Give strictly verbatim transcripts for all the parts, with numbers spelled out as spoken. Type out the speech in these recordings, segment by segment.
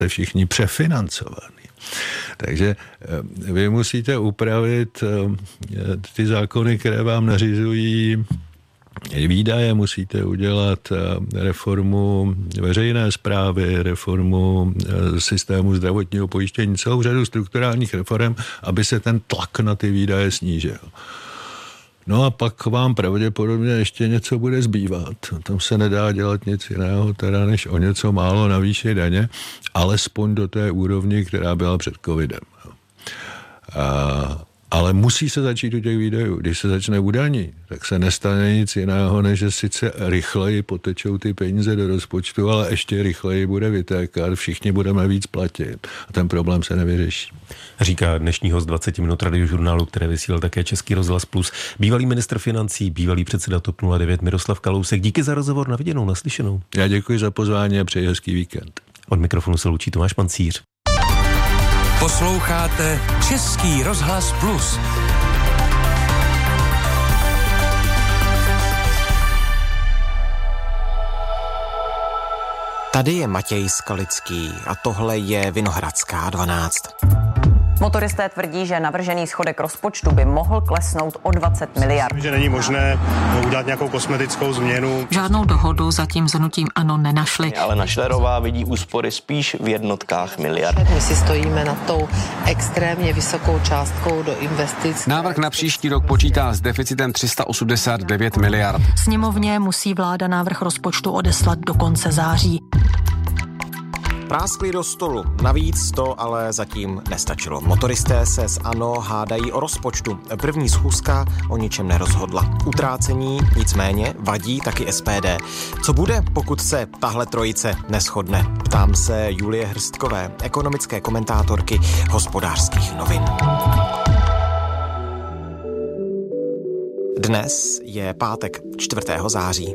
všichni přefinancovaní. Takže vy musíte upravit ty zákony, které vám nařizují výdaje, musíte udělat reformu veřejné správy, reformu systému zdravotního pojištění, celou řadu strukturálních reform, aby se ten tlak na ty výdaje snížil. No a pak vám pravděpodobně ještě něco bude zbývat. Tam se nedá dělat nic jiného, teda než o něco málo navýšit daně, alespoň do té úrovni, která byla před covidem. A, ale musí se začít u těch výdajů. Když se začne u daní, tak se nestane nic jiného, než že sice rychleji potečou ty peníze do rozpočtu, ale ještě rychleji bude vytékat, všichni budeme víc platit a ten problém se nevyřeší. Říká dnešní host dvacet minut Radiožurnálu, které vysílal také Český rozhlas Plus, bývalý ministr financí, bývalý předseda TOP nula devět Miroslav Kalousek. Díky za rozhovor, na viděnou, naslyšenou. Já děkuji za pozvání a přeji hezký víkend. Od mikrofonu se loučí Tomáš Pancíř. Posloucháte Český rozhlas Plus. Tady je Matěj Skalický a tohle je Vinohradská dvanáct. Motoristé tvrdí, že navržený schodek rozpočtu by mohl klesnout o dvacet miliard. Že není možné udělat nějakou kosmetickou změnu. Žádnou dohodu zatím s hnutím ANO nenašli. Alena Schillerová vidí úspory spíš v jednotkách miliard. My si stojíme nad tou extrémně vysokou částkou do investic. Návrh na příští rok počítá s deficitem tři sta osmdesát devět miliard. Sněmovně musí vláda návrh rozpočtu odeslat do konce září. Práskli do stolu. Navíc to ale zatím nestačilo. Motoristé se s ANO hádají o rozpočtu. První schůzka o ničem nerozhodla. Utrácení nicméně vadí taky S P D. Co bude, pokud se tahle trojice neshodne? Ptám se Julie Hrstkové, ekonomické komentátorky Hospodářských novin. Dnes je pátek čtvrtého září.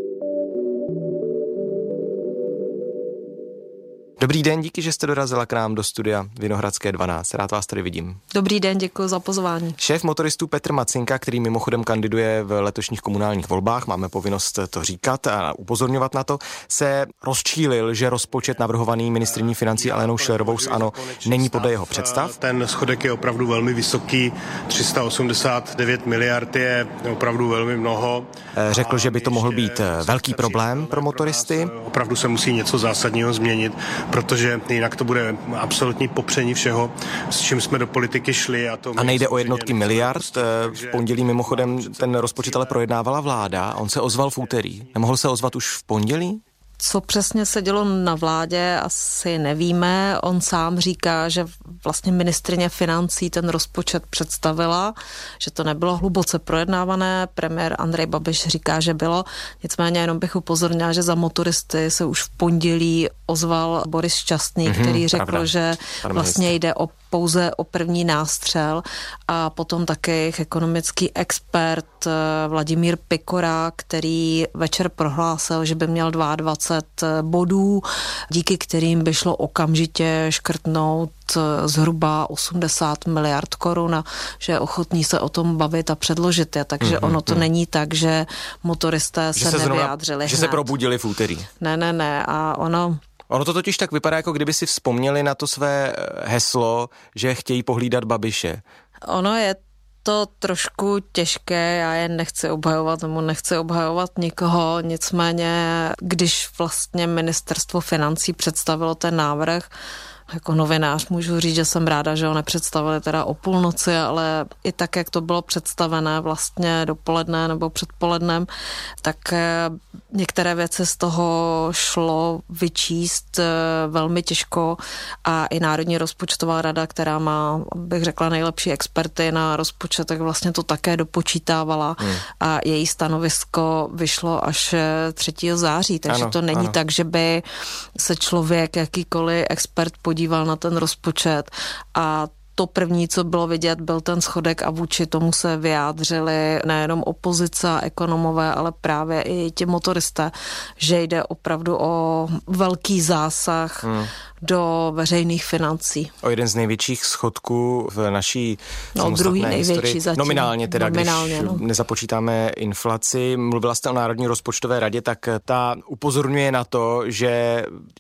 Dobrý den, díky, že jste dorazila k nám do studia Vinohradské dvanáct. Rád vás tady vidím. Dobrý den, děkuji za pozvání. Šéf motoristů Petr Macinka, který mimochodem kandiduje v letošních komunálních volbách, máme povinnost to říkat a upozorňovat na to, se rozčílil, že rozpočet navrhovaný ministryní financí Alenou Schillerovou z ANO není podle jeho představ. Ten schodek je opravdu velmi vysoký, tři sta osmdesát devět miliard je opravdu velmi mnoho. Řekl, že by to mohl být velký problém pro motoristy. Opravdu se musí něco zásadního změnit, protože jinak to bude absolutní popření všeho, s čím jsme do politiky šli. A, to a nejde o jednotky miliard. V pondělí mimochodem ten rozpočet ale projednávala vláda. On se ozval v úterý. Nemohl se ozvat už v pondělí? Co přesně se dělo na vládě, asi nevíme. On sám říká, že vlastně ministryně financí ten rozpočet představila, že to nebylo hluboce projednávané. Premiér Andrej Babiš říká, že bylo. Nicméně jenom bych upozornila, že za motoristy se už v pondělí ozval Boris Šťastný, mm-hmm, který řekl, pravda. že vlastně jde o pouze o první nástřel a potom taky ekonomický expert Vladimír Pikora, který večer prohlásil, že by měl dvacet dva bodů, díky kterým by šlo okamžitě škrtnout zhruba osmdesát miliard korun a že je ochotný se o tom bavit a předložit je. Takže mm-hmm, ono to mm. není tak, že motoristé že se, se nevyjádřili Že hned. se probudili v úterý. Ne, ne, ne. A ono... Ono to totiž tak vypadá, jako kdyby si vzpomněli na to své heslo, že chtějí pohlídat Babiše. Ono je to trošku těžké, já je nechci obhajovat, nebo nechci obhajovat nikoho, nicméně, když vlastně ministerstvo financí představilo ten návrh, jako novinář můžu říct, že jsem ráda, že ho nepředstavili teda o půlnoci, ale i tak, jak to bylo představené vlastně dopoledne nebo předpolednem, tak některé věci z toho šlo vyčíst velmi těžko a i Národní rozpočtová rada, která má, bych řekla, nejlepší experty na rozpočet, tak vlastně to také dopočítávala hmm. a její stanovisko vyšlo až třetího září, takže ano, to není ano. tak, že by se člověk, jakýkoliv expert podíval na ten rozpočet a to první, co bylo vidět, byl ten schodek a vůči tomu se vyjádřili nejenom opozice a ekonomové, ale právě i ti motoristé, že jde opravdu o velký zásah hmm. do veřejných financí. O jeden z největších schodků v naší no, druhý největší historii. Zatím. Nominálně teda, Nominálně, když no. nezapočítáme inflaci. Mluvila jste o Národní rozpočtové radě, tak ta upozorňuje na to, že je to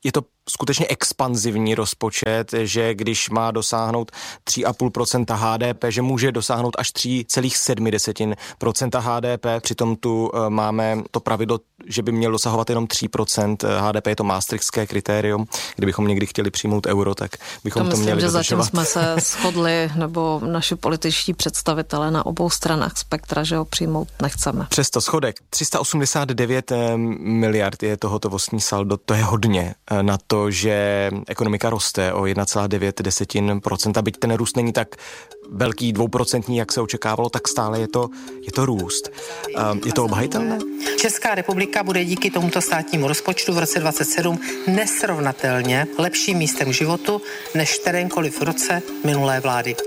skutečně expanzivní rozpočet, že když má dosáhnout tři celá pět procenta H D P, že může dosáhnout až tři celá sedm procenta H D P, přitom tu máme to pravidlo, že by měl dosahovat jenom tři procenta H D P, je to maastrichtské kritérium, kdybychom někdy chtěli přijmout euro, tak bychom to, to měli že dodržovat. Zatím jsme se shodli, nebo naši političtí představitelé na obou stranách spektra, že ho přijmout nechceme. Přesto schodek tři sta osmdesát devět miliard je to hotovostní saldo, to je hodně na to, že ekonomika roste o jedna celá devět procenta, byť ten růst není tak velký dvouprocentní, jak se očekávalo, tak stále je to, je to růst. Je to obhajitelné? Česká republika bude díky tomuto státnímu rozpočtu v roce dvacet sedm nesrovnatelně lepším místem životu než v kterémkoliv roce minulé vlády.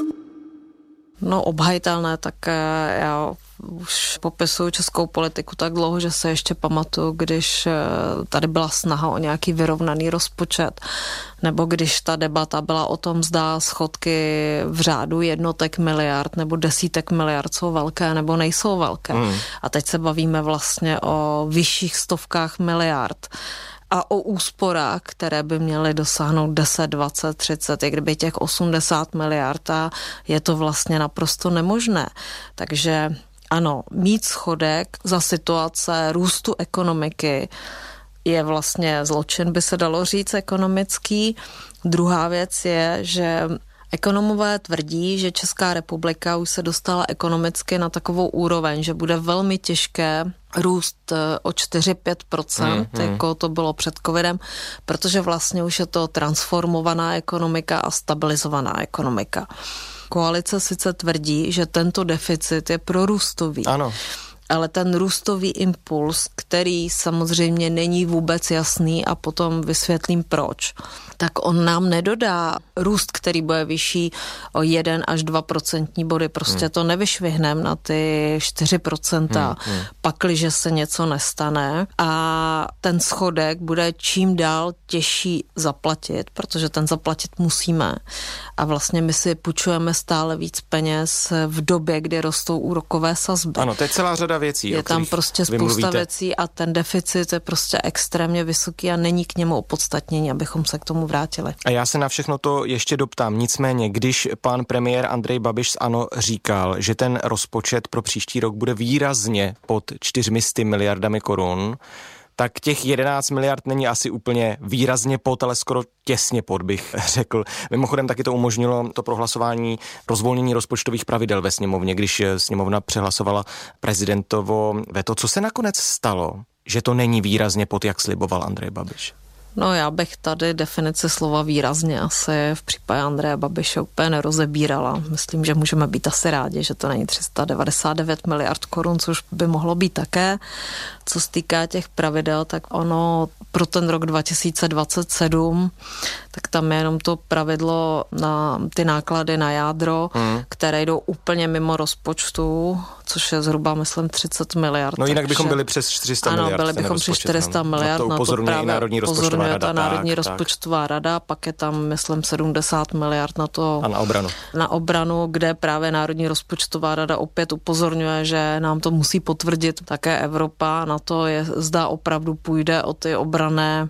No obhajitelné, tak já už popisuju českou politiku tak dlouho, že se ještě pamatuju, když tady byla snaha o nějaký vyrovnaný rozpočet, nebo když ta debata byla o tom, zda schodky v řádu jednotek miliard nebo desítek miliard jsou velké nebo nejsou velké. Hmm. A teď se bavíme vlastně o vyšších stovkách miliard. A o úsporách, které by měly dosáhnout deset, dvacet, třicet, i kdyby těch osmdesát miliard, a je to vlastně naprosto nemožné. Takže ano, mít schodek za situace růstu ekonomiky je vlastně zločin, by se dalo říct, ekonomický. Druhá věc je, že ekonomové tvrdí, že Česká republika už se dostala ekonomicky na takovou úroveň, že bude velmi těžké růst o čtyři až pět procent, mm, mm. jako to bylo před covidem, protože vlastně už je to transformovaná ekonomika a stabilizovaná ekonomika. Koalice sice tvrdí, že tento deficit je prorůstový. Ano. Ale ten růstový impuls, který samozřejmě není vůbec jasný a potom vysvětlím proč, tak on nám nedodá růst, který bude vyšší o jeden až dva procentní body. Prostě hmm. to nevyšvihneme na ty čtyři procenta, hmm. hmm. pakliže se něco nestane a ten schodek bude čím dál těžší zaplatit, protože ten zaplatit musíme. A vlastně my si půjčujeme stále víc peněz v době, kdy rostou úrokové sazby. Ano, to je celá řada věcí. Je tam prostě spousta věcí a ten deficit je prostě extrémně vysoký a není k němu opodstatnění, abychom se k tomu vrátili. A já se na všechno to ještě doptám. Nicméně, když pan premiér Andrej Babiš z ANO říkal, že ten rozpočet pro příští rok bude výrazně pod čtyřmi sty miliardami korun, tak těch jedenáct miliard není asi úplně výrazně pod, ale skoro těsně pod, bych řekl. Mimochodem taky to umožnilo to prohlasování rozvolnění rozpočtových pravidel ve sněmovně, když sněmovna přehlasovala prezidentovo veto. Co se nakonec stalo, že to není výrazně pod, jak sliboval Andrej Babiš? No já bych tady definici slova výrazně asi v případě Andreje Babiše úplně nerozebírala. Myslím, že můžeme být asi rádi, že to není tři sta devadesát devět miliard korun, což by mohlo být také. Co se týká těch pravidel, tak ono pro ten rok dva tisíce dvacet sedm, tak tam je jenom to pravidlo na ty náklady na jádro, hmm. které jdou úplně mimo rozpočtu, což je zhruba, myslím, třicet miliard. No jinak takže bychom byli přes čtyři sta ano, miliard. Ano, byli bychom přes čtyři sta miliard. Na to upozorňuje i Národní rozpočtová rada. Ta Národní tak, rozpočtová tak. rada, pak je tam, myslím, sedmdesát miliard na to. A na obranu. Na obranu, kde právě Národní rozpočtová rada opět upozorňuje, že nám to musí potvrdit také Evropa. Na to je, zda opravdu půjde o ty obranné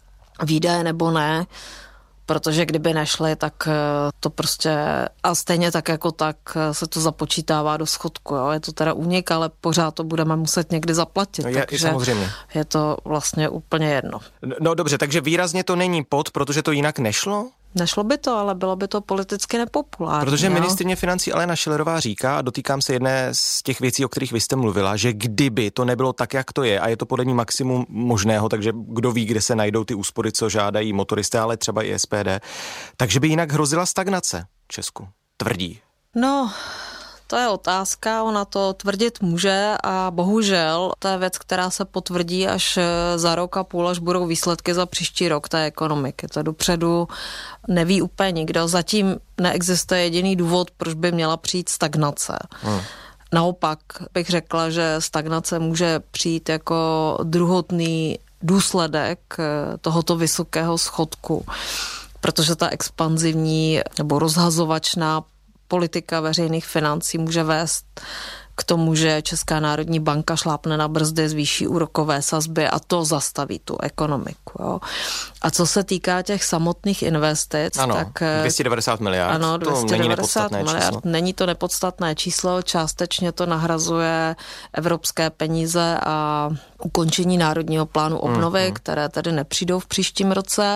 výdaje nebo ne. Protože kdyby nešly, tak to prostě a stejně tak jako tak se to započítává do schodku. Jo. Je to teda únik, ale pořád to budeme muset někdy zaplatit. No je, takže samozřejmě. Je to vlastně úplně jedno. No dobře, takže výrazně to není pod, protože to jinak nešlo? Nešlo by to, ale bylo by to politicky nepopulární. Protože jo? ministryně financí Alena Schillerová říká, a dotýkám se jedné z těch věcí, o kterých vy jste mluvila, že kdyby to nebylo tak, jak to je, a je to podle ní maximum možného, takže kdo ví, kde se najdou ty úspory, co žádají motoristé, ale třeba i S P D, takže by jinak hrozila stagnace v Česku, tvrdí. No... To je otázka, ona to tvrdit může a bohužel to je věc, která se potvrdí až za rok a půl, až budou výsledky za příští rok té ekonomiky. To dopředu neví úplně nikdo. Zatím neexistuje jediný důvod, proč by měla přijít stagnace. Hmm. Naopak bych řekla, že stagnace může přijít jako druhotný důsledek tohoto vysokého schodku, protože ta expanzivní nebo rozhazovačná politika veřejných financí může vést k k tomu, že Česká národní banka šlápne na brzdy, zvýší úrokové sazby a to zastaví tu ekonomiku. Jo. A co se týká těch samotných investic, ano, tak... dvě stě devadesát miliard, ano, dvě stě devadesát to není miliard, nepodstatné číslo. Není to nepodstatné číslo, částečně to nahrazuje evropské peníze a ukončení Národního plánu obnovy, mm, které tedy nepřijdou v příštím roce.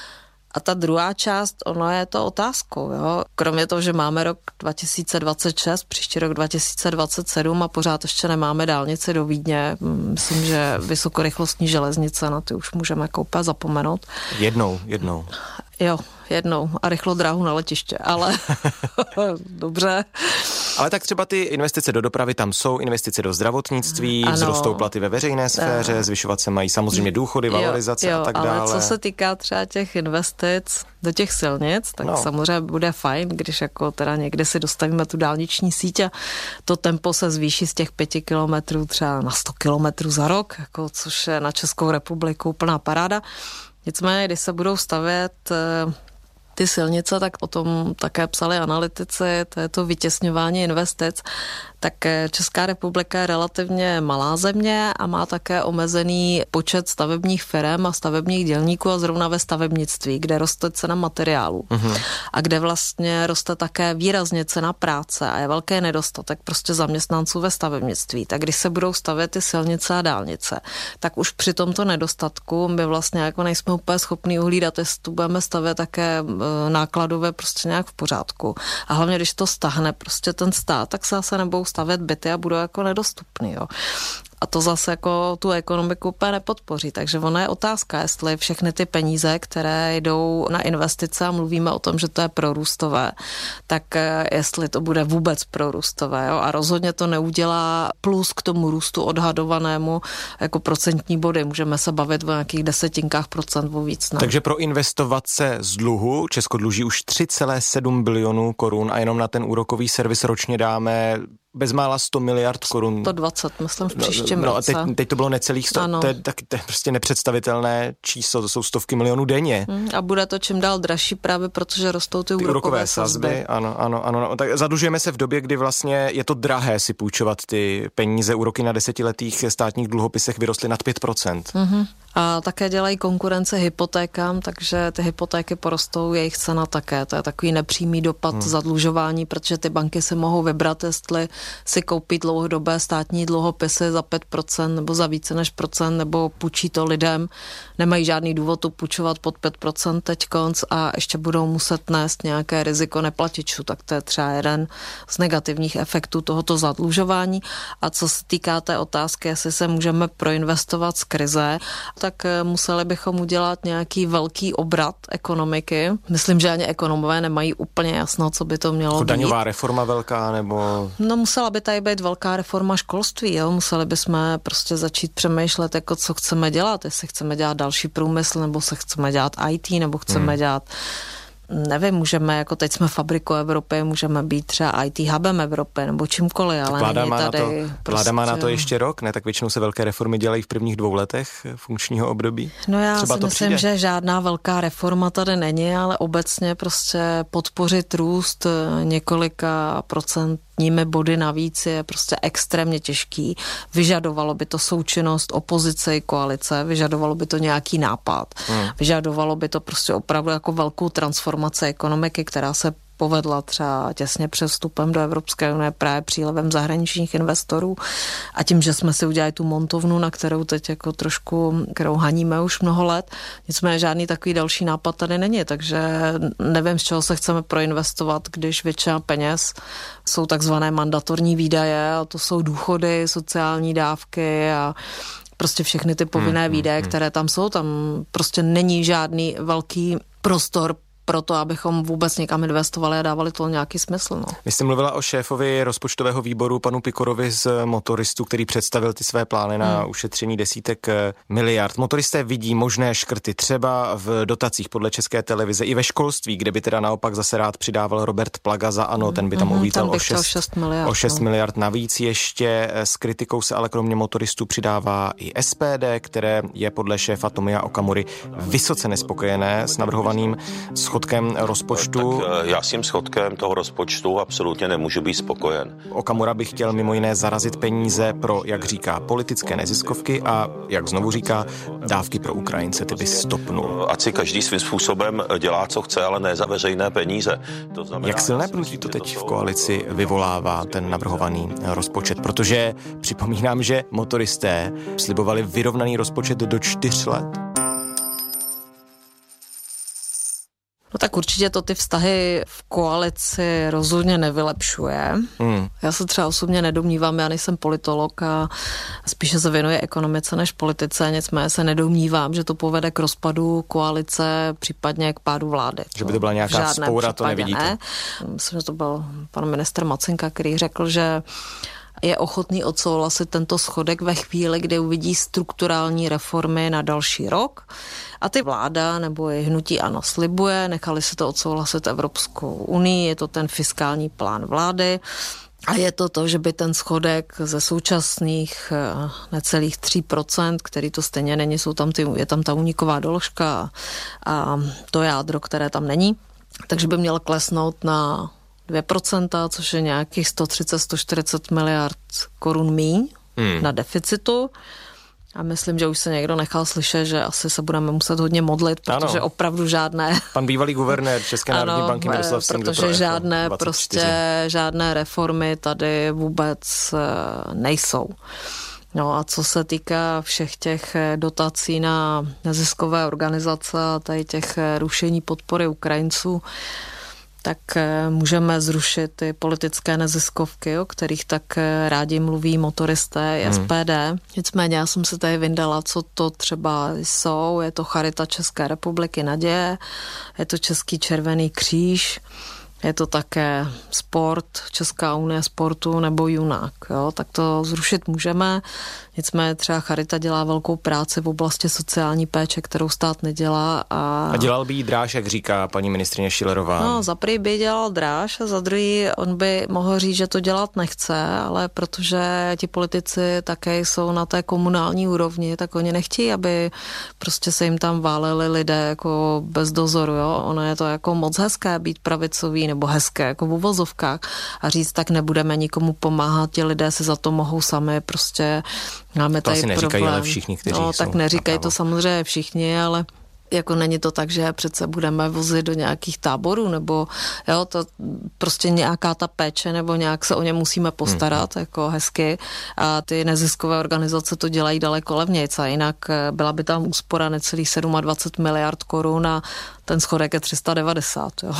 A ta druhá část, ono je to otázkou, jo. Kromě toho, že máme rok dva tisíce dvacet šest, příští rok dva tisíce dvacet sedm a pořád ještě nemáme dálnici do Vídně. Myslím, že vysokorychlostní železnice, na ty už můžeme koupit zapomenout. Jednou, jednou. Jo, jednou. A rychlodráhu na letiště, ale dobře. Ale tak třeba ty investice do dopravy, tam jsou investice do zdravotnictví, ano. Vzrostou platy ve veřejné sféře, ano. Zvyšovat se mají samozřejmě důchody, valorizace jo, jo, a tak dále. Ale co se týká třeba těch investic do těch silnic, tak no. samozřejmě bude fajn, když jako teda někde si dostavíme tu dálniční síť a to tempo se zvýší z těch pěti kilometrů třeba na sto kilometrů za rok, jako, což je na Českou republiku úplná paráda. Nicméně, když se budou stavět ty silnice, tak o tom také psali analytici, to je to vytěsňování investic, tak Česká republika je relativně malá země a má také omezený počet stavebních firem a stavebních dělníků a zrovna ve stavebnictví, kde roste cena materiálů uh-huh. a kde vlastně roste také výrazně cena práce a je velký nedostatek prostě zaměstnanců ve stavebnictví. Tak když se budou stavět ty silnice a dálnice, tak už při tomto nedostatku my vlastně jako nejsme úplně schopní uhlídat, jestli tu budeme stavět také nákladové prostě nějak v pořádku. A hlavně, když to stáhne prostě ten stát, tak se zase nebudou stavět byty a budou jako nedostupný, jo. A to zase jako tu ekonomiku úplně nepodpoří. Takže ona je otázka, jestli všechny ty peníze, které jdou na investice a mluvíme o tom, že to je prorůstové, tak jestli to bude vůbec prorůstové. Jo? A rozhodně to neudělá plus k tomu růstu odhadovanému jako procentní body. Můžeme se bavit o nějakých desetinkách procent o víc. Ne? Takže proinvestovat se z dluhu, Česko dluží už tři celé sedm bilionů korun a jenom na ten úrokový servis ročně dáme bezmála sto miliard korun. sto dvacet, myslím, v příštím no, no, roce. A teď, teď to bylo necelých sto, to je, tak, to je prostě nepředstavitelné číslo, to jsou stovky milionů denně. Hmm, a bude to čím dál dražší právě, protože rostou ty, ty úrokové, úrokové sazby. sazby. Ano, ano, ano. No, tak zadlužujeme se v době, kdy vlastně je to drahé si půjčovat ty peníze. Úroky na desetiletých státních dluhopisech vyrostly nad pět procent. Mm-hmm. A také dělají konkurence hypotékám, takže ty hypotéky porostou, jejich cena také. To je takový nepřímý dopad hmm. zadlužování, protože ty banky si mohou vybrat, jestli si koupí dlouhodobé státní dluhopisy za pět procent nebo za více než procent, nebo půjčí to lidem. Nemají žádný důvod to půjčovat pod pět procent teď konc a ještě budou muset nést nějaké riziko neplatičů. Tak to je třeba jeden z negativních efektů tohoto zadlužování. A co se týká té otázky, jestli se můžeme proinvestovat z krize, tak museli bychom udělat nějaký velký obrat ekonomiky. Myslím, že ani ekonomové nemají úplně jasno, co by to mělo jako být. Daňová reforma velká, nebo... No musela by tady být velká reforma školství, jo. Museli bychom prostě začít přemýšlet, jako co chceme dělat, jestli chceme dělat další průmysl, nebo se chceme dělat í té, nebo chceme hmm. dělat... Nevím, můžeme, jako teď jsme fabrikou Evropy, můžeme být třeba í té hubem Evropy, nebo čímkoliv, ale vláda není má tady... Na to, prostě... Vláda má na to ještě rok, ne? Tak většinou se velké reformy dělají v prvních dvou letech funkčního období. No já třeba si myslím, přijde. že žádná velká reforma tady není, ale obecně prostě podpořit růst několika procent nimi body navíc je prostě extrémně těžký. Vyžadovalo by to součinnost opozice i koalice, vyžadovalo by to nějaký nápad, hmm. vyžadovalo by to prostě opravdu jako velkou transformaci ekonomiky, která se povedla třeba těsně před vstupem do Evropské unie právě přílevem zahraničních investorů a tím, že jsme si udělali tu montovnu, na kterou teď jako trošku, kterou haníme už mnoho let, nicméně žádný takový další nápad tady není, takže nevím, z čeho se chceme proinvestovat, když většina peněz jsou takzvané mandatorní výdaje a to jsou důchody, sociální dávky a prostě všechny ty povinné hmm, výdaje, hmm, které tam jsou, tam prostě není žádný velký prostor pro to, abychom vůbec někam investovali a dávali to nějaký smysl. No. Vy jste mluvila o šéfovi rozpočtového výboru panu Pikorovi z Motoristů, který představil ty své plány na hmm. ušetření desítek miliard. Motoristé vidí možné škrty třeba v dotacích podle České televize i ve školství, kde by teda naopak zase rád přidával Robert Plaga za ANO, ten by tam hmm, uvítal o šest miliard, o šest miliard navíc ještě. S kritikou se ale kromě motoristů přidává i es pé dé, které je podle šéfa Tomia Okamury vysoce nespokojené s navrhovaným schodem schodkem rozpočtu. Tak já s tím schodkem toho rozpočtu absolutně nemůžu být spokojen. Okamura by chtěl mimo jiné zarazit peníze pro, jak říká, politické neziskovky a, jak znovu říká, dávky pro Ukrajince, ty by stopnul. Ať si každý svým způsobem dělá, co chce, ale ne za veřejné peníze. To znamená, jak silné pnutí to teď v koalici vyvolává ten navrhovaný rozpočet? Protože připomínám, že motoristé slibovali vyrovnaný rozpočet do čtyř let. No tak určitě to ty vztahy v koalici rozhodně nevylepšuje. Hmm. Já se třeba osobně nedomnívám, já nejsem politolog a spíše se věnuje ekonomice než politice, nicméně se nedomnívám, že to povede k rozpadu koalice, případně k pádu vlády. Že by to byla nějaká spoura, to nevidíte? Ne. Myslím, že to byl pan ministr Macinka, který řekl, že je ochotný odsouhlasit tento schodek ve chvíli, kdy uvidí strukturální reformy na další rok. A ty vláda nebo je hnutí ANO slibuje, nechali si to odsouhlasit Evropskou unii, je to ten fiskální plán vlády a je to to, že by ten schodek ze současných necelých tří procent, který to stejně není, jsou tam ty, je tam ta úniková doložka a to jádro, které tam není, takže by měl klesnout na dvě procenta, což je nějakých sto třicet až sto čtyřicet miliard korun míň hmm. na deficitu. A myslím, že už se někdo nechal slyšet, že asi se budeme muset hodně modlit, protože ano. opravdu žádné... Pan bývalý guvernér České národní ano, banky Miroslav Singh, protože žádné prostě žádné reformy tady vůbec nejsou. No a co se týká všech těch dotací na neziskové organizace a tady těch rušení podpory Ukrajinců, tak můžeme zrušit ty politické neziskovky, o kterých tak rádi mluví motoristé i S P D. Hmm. Nicméně já jsem se tady vyndala, co to třeba jsou. Je to Charita České republiky Naděje, je to Český červený kříž, je to také sport, Česká unie sportu nebo Junák. Jo? Tak to zrušit můžeme. Nicméně třeba Charita dělá velkou práci v oblasti sociální péče, kterou stát nedělá. A, a dělal by jí dráž, jak říká paní ministryně Schillerová. No, za prvý by dělal dráž a za druhý on by mohl říct, že to dělat nechce, ale protože ti politici také jsou na té komunální úrovni, tak oni nechtějí, aby prostě se jim tam váleli lidé jako bez dozoru. Jo? Ono je to jako moc hezké být pravicový nebo hezké jako v uvozovkách a říct, tak nebudeme nikomu pomáhat, ti lidé se za to mohou sami prostě. Máme to tady asi neříkají, problém. Ale všichni, kteří no, jsou tak neříkají to samozřejmě všichni, ale jako není to tak, že přece budeme vozit do nějakých táborů, nebo jo, to prostě nějaká ta péče, nebo nějak se o ně musíme postarat, hmm. jako hezky a ty neziskové organizace to dělají daleko levnějc a jinak byla by tam úspora necelých dvacet sedm miliard korun a ten schodek je tři sta devadesát, jo.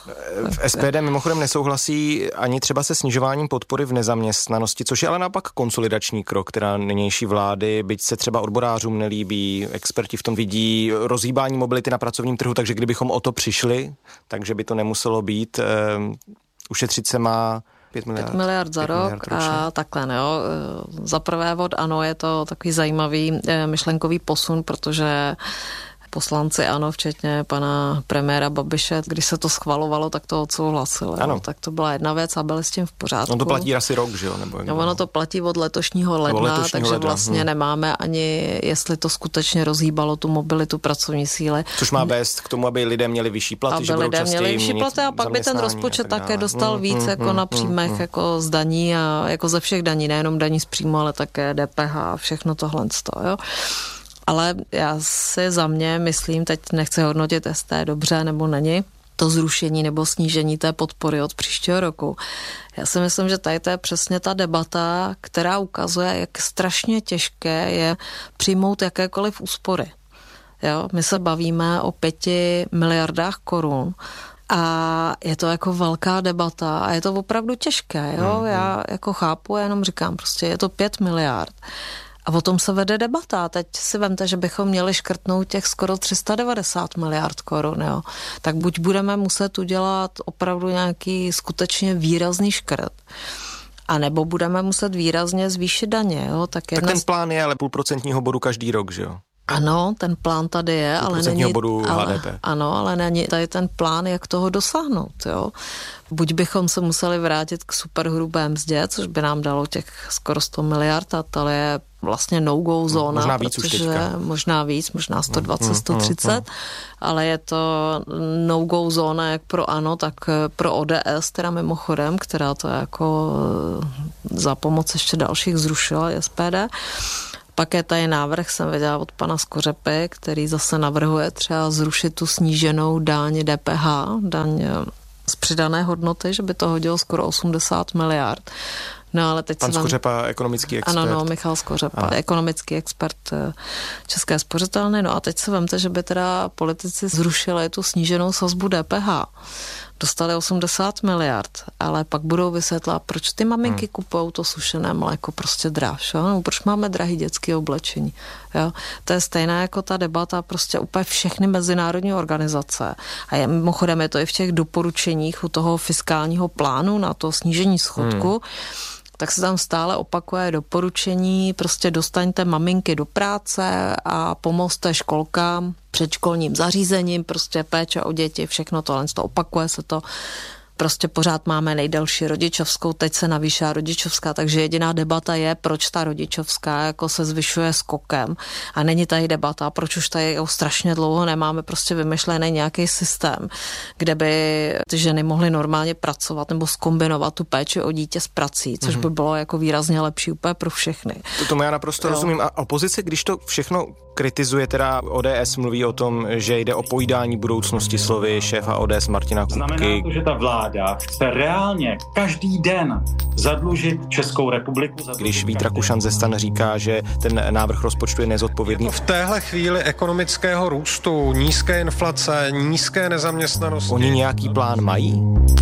V S P D mimochodem nesouhlasí ani třeba se snižováním podpory v nezaměstnanosti, což je ale naopak konsolidační krok, která nynější vlády, byť se třeba odborářům nelíbí, experti v tom vidí rozhýbání mobility na pracovním trhu, takže kdybychom o to přišli, takže by to nemuselo být, uh, ušetřit se má pět miliard. pět miliard za rok miliard a takhle, ne, jo. Za prvé vod, ano, je to takový zajímavý myšlenkový posun, protože poslanci ANO, včetně pana premiéra Babiše, když se to schvalovalo, tak to odsouhlasili. Ano. Tak to byla jedna věc a byli s tím v pořádku. No to platí asi rok, že jo? Nebo no, ono to platí od letošního ledna, letošního takže ledna. vlastně hmm. nemáme ani, jestli to skutečně rozhýbalo tu mobilitu pracovní síly. Což má vést k tomu, aby lidé měli vyšší platy, aby že budou lidé měli vyšší platy a pak by ten rozpočet tak také dostal hmm, víc hmm, jako hmm, na příjmech, hmm, jako z daní a jako ze všech daní, nejenom daní z příjmu, ale také D P H a všechno tohle, jo. Ale já si za mě myslím, teď nechci hodnotit, jestli to je dobře nebo není, to zrušení nebo snížení té podpory od příštího roku. Já si myslím, že tady to je přesně ta debata, která ukazuje, jak strašně těžké je přijmout jakékoliv úspory. Jo? My se bavíme o pěti miliardách korun a je to jako velká debata a je to opravdu těžké. Jo? Já jako chápu, jenom říkám, prostě je to pět miliard. A o tom se vede debata. Teď si vemte, že bychom měli škrtnout těch skoro tři sta devadesát miliard korun. Jo. Tak buď budeme muset udělat opravdu nějaký skutečně výrazný škrt, a nebo budeme muset výrazně zvýšit daně. Jo. Tak, tak ten plán je ale půlprocentního bodu každý rok, že jo? Ano, ten plán tady je, ale není, bodu ale, H D P. Ano, ale není tady ten plán, jak toho dosáhnout. Jo. Buď bychom se museli vrátit k superhrubé mzdě, což by nám dalo těch skoro sto miliard, a to je vlastně no-go zóna. Možná víc protože, už teďka. Možná víc, možná sto dvacet, sto třicet, ale je to no-go zóna jak pro ANO, tak pro O D S, teda mimochodem, která to jako za pomoc ještě dalších zrušila, S P D. Pak je tady návrh, jsem viděla od pana Skořepy, který zase navrhuje třeba zrušit tu sníženou daň D P H, daň z přidané hodnoty, že by to hodilo skoro osmdesát miliard. No, ale teď pan vám... Skořepa, ekonomický expert. Ano, no, Michal Skořepa, ano. ekonomický expert České spořitelny. No a teď se vemte, že by teda politici zrušili tu sníženou sazbu D P H. Dostali osmdesát miliard, ale pak budou vysvětlat, proč ty maminky hmm. kupují to sušené mléko prostě dráž, jo? No, proč máme drahý dětské oblečení. Jo? To je stejná jako ta debata, prostě úplně všechny mezinárodní organizace. A je, mimochodem je to i v těch doporučeních u toho fiskálního plánu na to snížení schodku, hmm. tak se tam stále opakuje doporučení, prostě dostaňte maminky do práce a pomozte školkám, předškolním zařízením, prostě péče o děti, všechno tohle, to opakuje se to. Prostě pořád máme nejdelší rodičovskou, teď se navýšá rodičovská, takže jediná debata je, proč ta rodičovská jako se zvyšuje skokem. A není tady debata, proč už tady jako strašně dlouho nemáme prostě vymyšlený nějaký systém, kde by ty ženy mohly normálně pracovat nebo zkombinovat tu péči o dítě s prací, což by bylo jako výrazně lepší úplně pro všechny. To tomu já naprosto jo. rozumím. A opozice, když to všechno kritizuje, teda O D S mluví o tom, že jde o pojídání budoucnosti, slovy šéfa O D S Martina Kupky. Znamená to, že ta vláda chce reálně každý den zadlužit Českou republiku. Když Vít Rakušan ze STAN říká, že ten návrh rozpočtu je nezodpovědný. V téhle chvíli ekonomického růstu, nízké inflace, nízké nezaměstnanosti. Oni nějaký plán mají?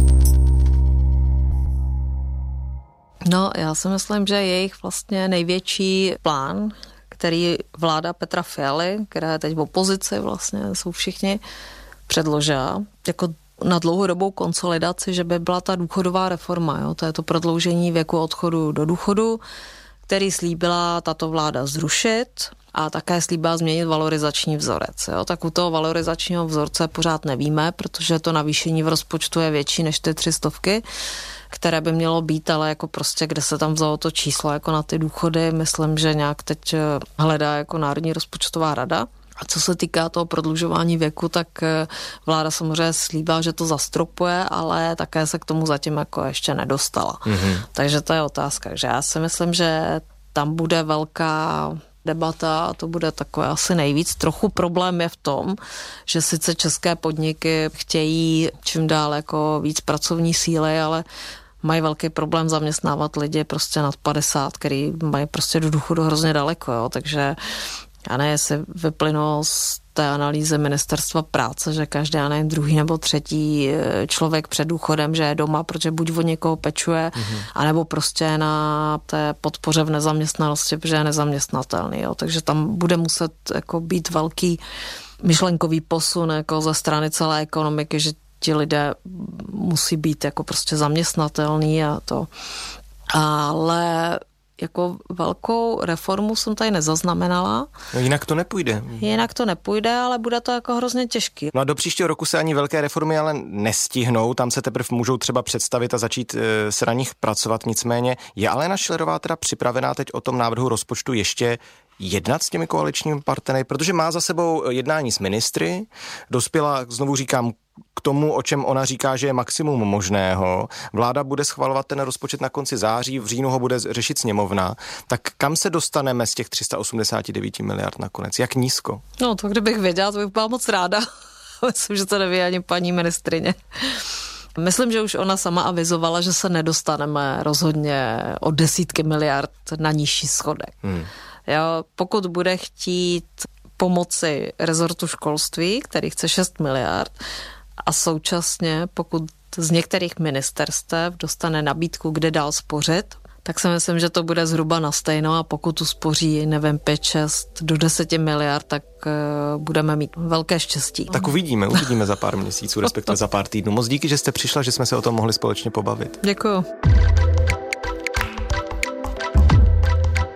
No, já si myslím, že jejich vlastně největší plán, který vláda Petra Fialy, která je teď v opozici vlastně, jsou všichni, předložila jako na dlouhodobou konsolidaci, že by byla ta důchodová reforma, jo? To je to prodloužení věku odchodu do důchodu, který slíbila tato vláda zrušit a také slíbila změnit valorizační vzorec. Jo? Tak u toho valorizačního vzorce pořád nevíme, protože to navýšení v rozpočtu je větší než ty tři stovky, které by mělo být, ale jako prostě, kde se tam vzalo to číslo jako na ty důchody, myslím, že nějak teď hledá jako Národní rozpočtová rada. A co se týká toho prodlužování věku, tak vláda samozřejmě slíbila, že to zastropuje, ale také se k tomu zatím jako ještě nedostala. Mm-hmm. Takže to je otázka. Takže já si myslím, že tam bude velká debata a to bude takové asi nejvíc. Trochu problém je v tom, že sice české podniky chtějí čím dál jako víc pracovní síly, ale mají velký problém zaměstnávat lidi prostě nad padesát, který mají prostě do důchodu hrozně daleko, jo. Takže já ne, jestli vyplynulo z té analýzy Ministerstva práce, že každý, já nevím, druhý nebo třetí člověk před důchodem, že je doma, protože buď od někoho pečuje, mm-hmm. anebo prostě na té podpoře v nezaměstnanosti, protože je nezaměstnatelný, jo. Takže tam bude muset jako být velký myšlenkový posun jako ze strany celé ekonomiky, že ti lidé musí být jako prostě zaměstnatelný a to. Ale jako velkou reformu jsem tady nezaznamenala. No jinak to nepůjde. Jinak to nepůjde, ale bude to jako hrozně těžký. No a do příštího roku se ani velké reformy ale nestihnou, tam se teprve můžou třeba představit a začít e, se na nich pracovat, nicméně je Alena Schillerová teda připravená teď o tom návrhu rozpočtu ještě jednat s těmi koaličními partnery, protože má za sebou jednání s ministry, dospěla, znovu říkám, k tomu, o čem ona říká, že je maximum možného. Vláda bude schvalovat ten rozpočet na konci září, v říjnu ho bude řešit sněmovna. Tak kam se dostaneme z těch tři sta osmdesát devět miliard nakonec? Jak nízko? No to kdybych věděla, to bych byla moc ráda. Myslím, že to neví ani paní ministryně. Myslím, že už ona sama avizovala, že se nedostaneme rozhodně o desítky miliard na nižší schodek. Hmm. Jo, pokud bude chtít pomoci rezortu školství, který chce šest miliard, a současně, pokud z některých ministerstev dostane nabídku, kde dál spořit, tak si myslím, že to bude zhruba na stejno a pokud tu spoří, nevím, pět, šest do deseti miliard, tak uh, budeme mít velké štěstí. Tak uvidíme, uvidíme za pár měsíců, respektive za pár týdnů. Moc díky, že jste přišla, že jsme se o tom mohli společně pobavit. Děkuju.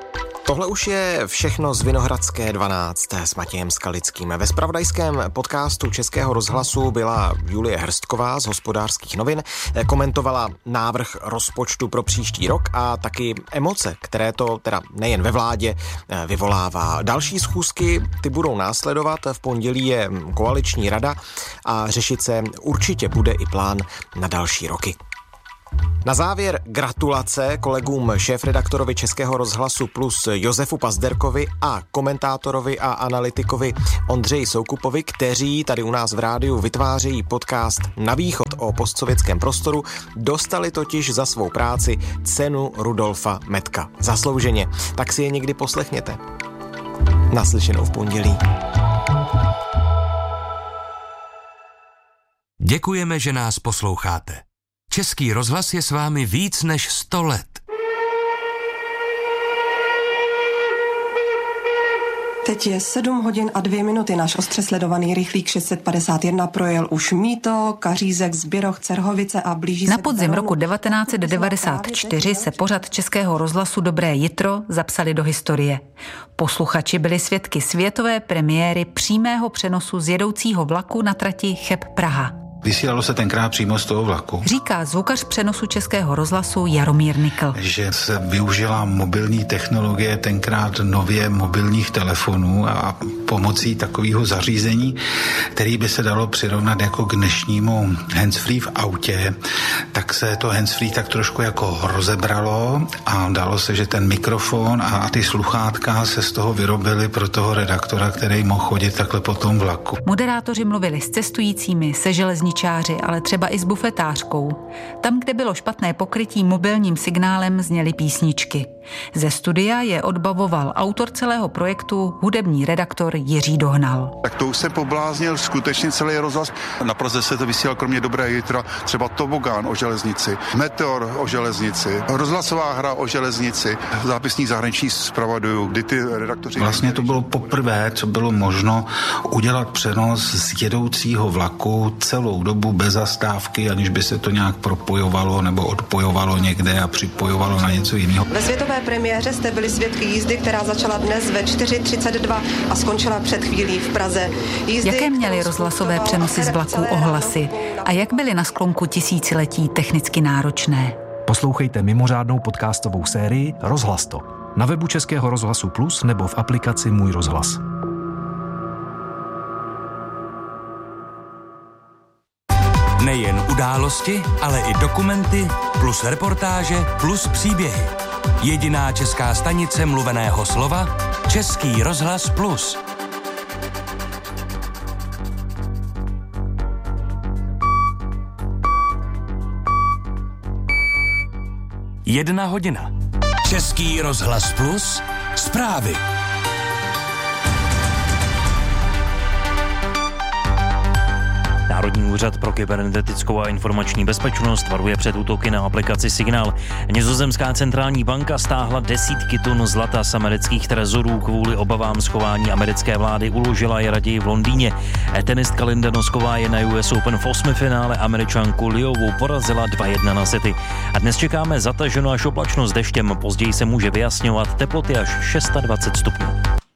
Tohle už je všechno z Vinohradské dvanáct s Matějem Skalickým. Ve zpravodajském podcastu Českého rozhlasu byla Julie Hrstková z Hospodářských novin, komentovala návrh rozpočtu pro příští rok a taky emoce, které to teda nejen ve vládě vyvolává. Další schůzky, ty budou následovat, v pondělí je koaliční rada a řešit se určitě bude i plán na další roky. Na závěr gratulace kolegům šéfredaktorovi Českého rozhlasu Plus Josefu Pazderkovi a komentátorovi a analytikovi Ondřeji Soukupovi, kteří tady u nás v rádiu vytvářejí podcast Na východ o postsovětském prostoru, dostali totiž za svou práci cenu Rudolfa Metka. Zaslouženě. Tak si je někdy poslechněte. Naslyšenou v pondělí. Děkujeme, že nás posloucháte. Český rozhlas je s vámi víc než sto let. Teď je sedm hodin a dvě minuty. Náš ostře sledovaný rychlík šest set padesát jedna projel už Mýto, Kařízek, Zběroch, Cerhovice a blíží se... Na podzim roku devatenáct set devadesát čtyři se pořad Českého rozhlasu Dobré jitro zapsali do historie. Posluchači byli svědky světové premiéry přímého přenosu z jedoucího vlaku na trati Cheb-Praha. Vysílalo se tenkrát přímo z toho vlaku. Říká zvukař přenosu Českého rozhlasu Jaromír Nikl. Že se využila mobilní technologie, tenkrát nově mobilních telefonů a pomocí takového zařízení, který by se dalo přirovnat jako k dnešnímu handsfree v autě, tak se to handsfree tak trošku jako rozebralo a dalo se, že ten mikrofon a ty sluchátka se z toho vyrobily pro toho redaktora, který mohl chodit takhle po tom vlaku. Moderátoři mluvili s cestujícími, se železničáři, ale třeba i s bufetářkou. Tam, kde bylo špatné pokrytí mobilním signálem, zněly písničky. Ze studia je odbavoval autor celého projektu, hudební redaktor Jiří Dohnal. Tak to už se pobláznil skutečně celý rozhlas. Na Praze se to vysílal kromě Dobré jitra třeba Tobogán o železnici, Meteor o železnici, rozhlasová hra o železnici, zápisník zahraničních zpravodajů, kdy ty redaktoři... Vlastně to bylo poprvé, co bylo možno udělat přenos z jedoucího vlaku celou dobu bez zastávky, aniž by se to nějak propojovalo nebo odpojovalo někde a připojovalo na něco jiného. Ve světové premiéře jste byli svědky jízdy, která začala dnes ve čtyři třicet dva a skončila před chvílí v Praze. Jízdy, Jaké měly rozhlasové přenosy z vlaků ohlasy a jak byly na sklonku tisíciletí technicky náročné? Poslouchejte mimořádnou podcastovou sérii Rozhlas to na webu Českého rozhlasu Plus nebo v aplikaci Můj rozhlas. Nejen události, ale i dokumenty, plus reportáže, plus příběhy. Jediná česká stanice mluveného slova, Český rozhlas Plus. Jedna hodina. Český rozhlas Plus. Zprávy. Národní úřad pro kybernetickou a informační bezpečnost varuje před útoky na aplikaci Signál. Nizozemská centrální banka stáhla desítky tun zlata z amerických trezorů kvůli obavám schování americké vlády, uložila je raději v Londýně. Tenistka Linda Nosková je na U S Open v osmifinále Američanku Liovou porazila dva jedna na sety. A dnes čekáme zataženo až oblačno s deštěm, později se může vyjasňovat, teploty až dvacet šest stupňů.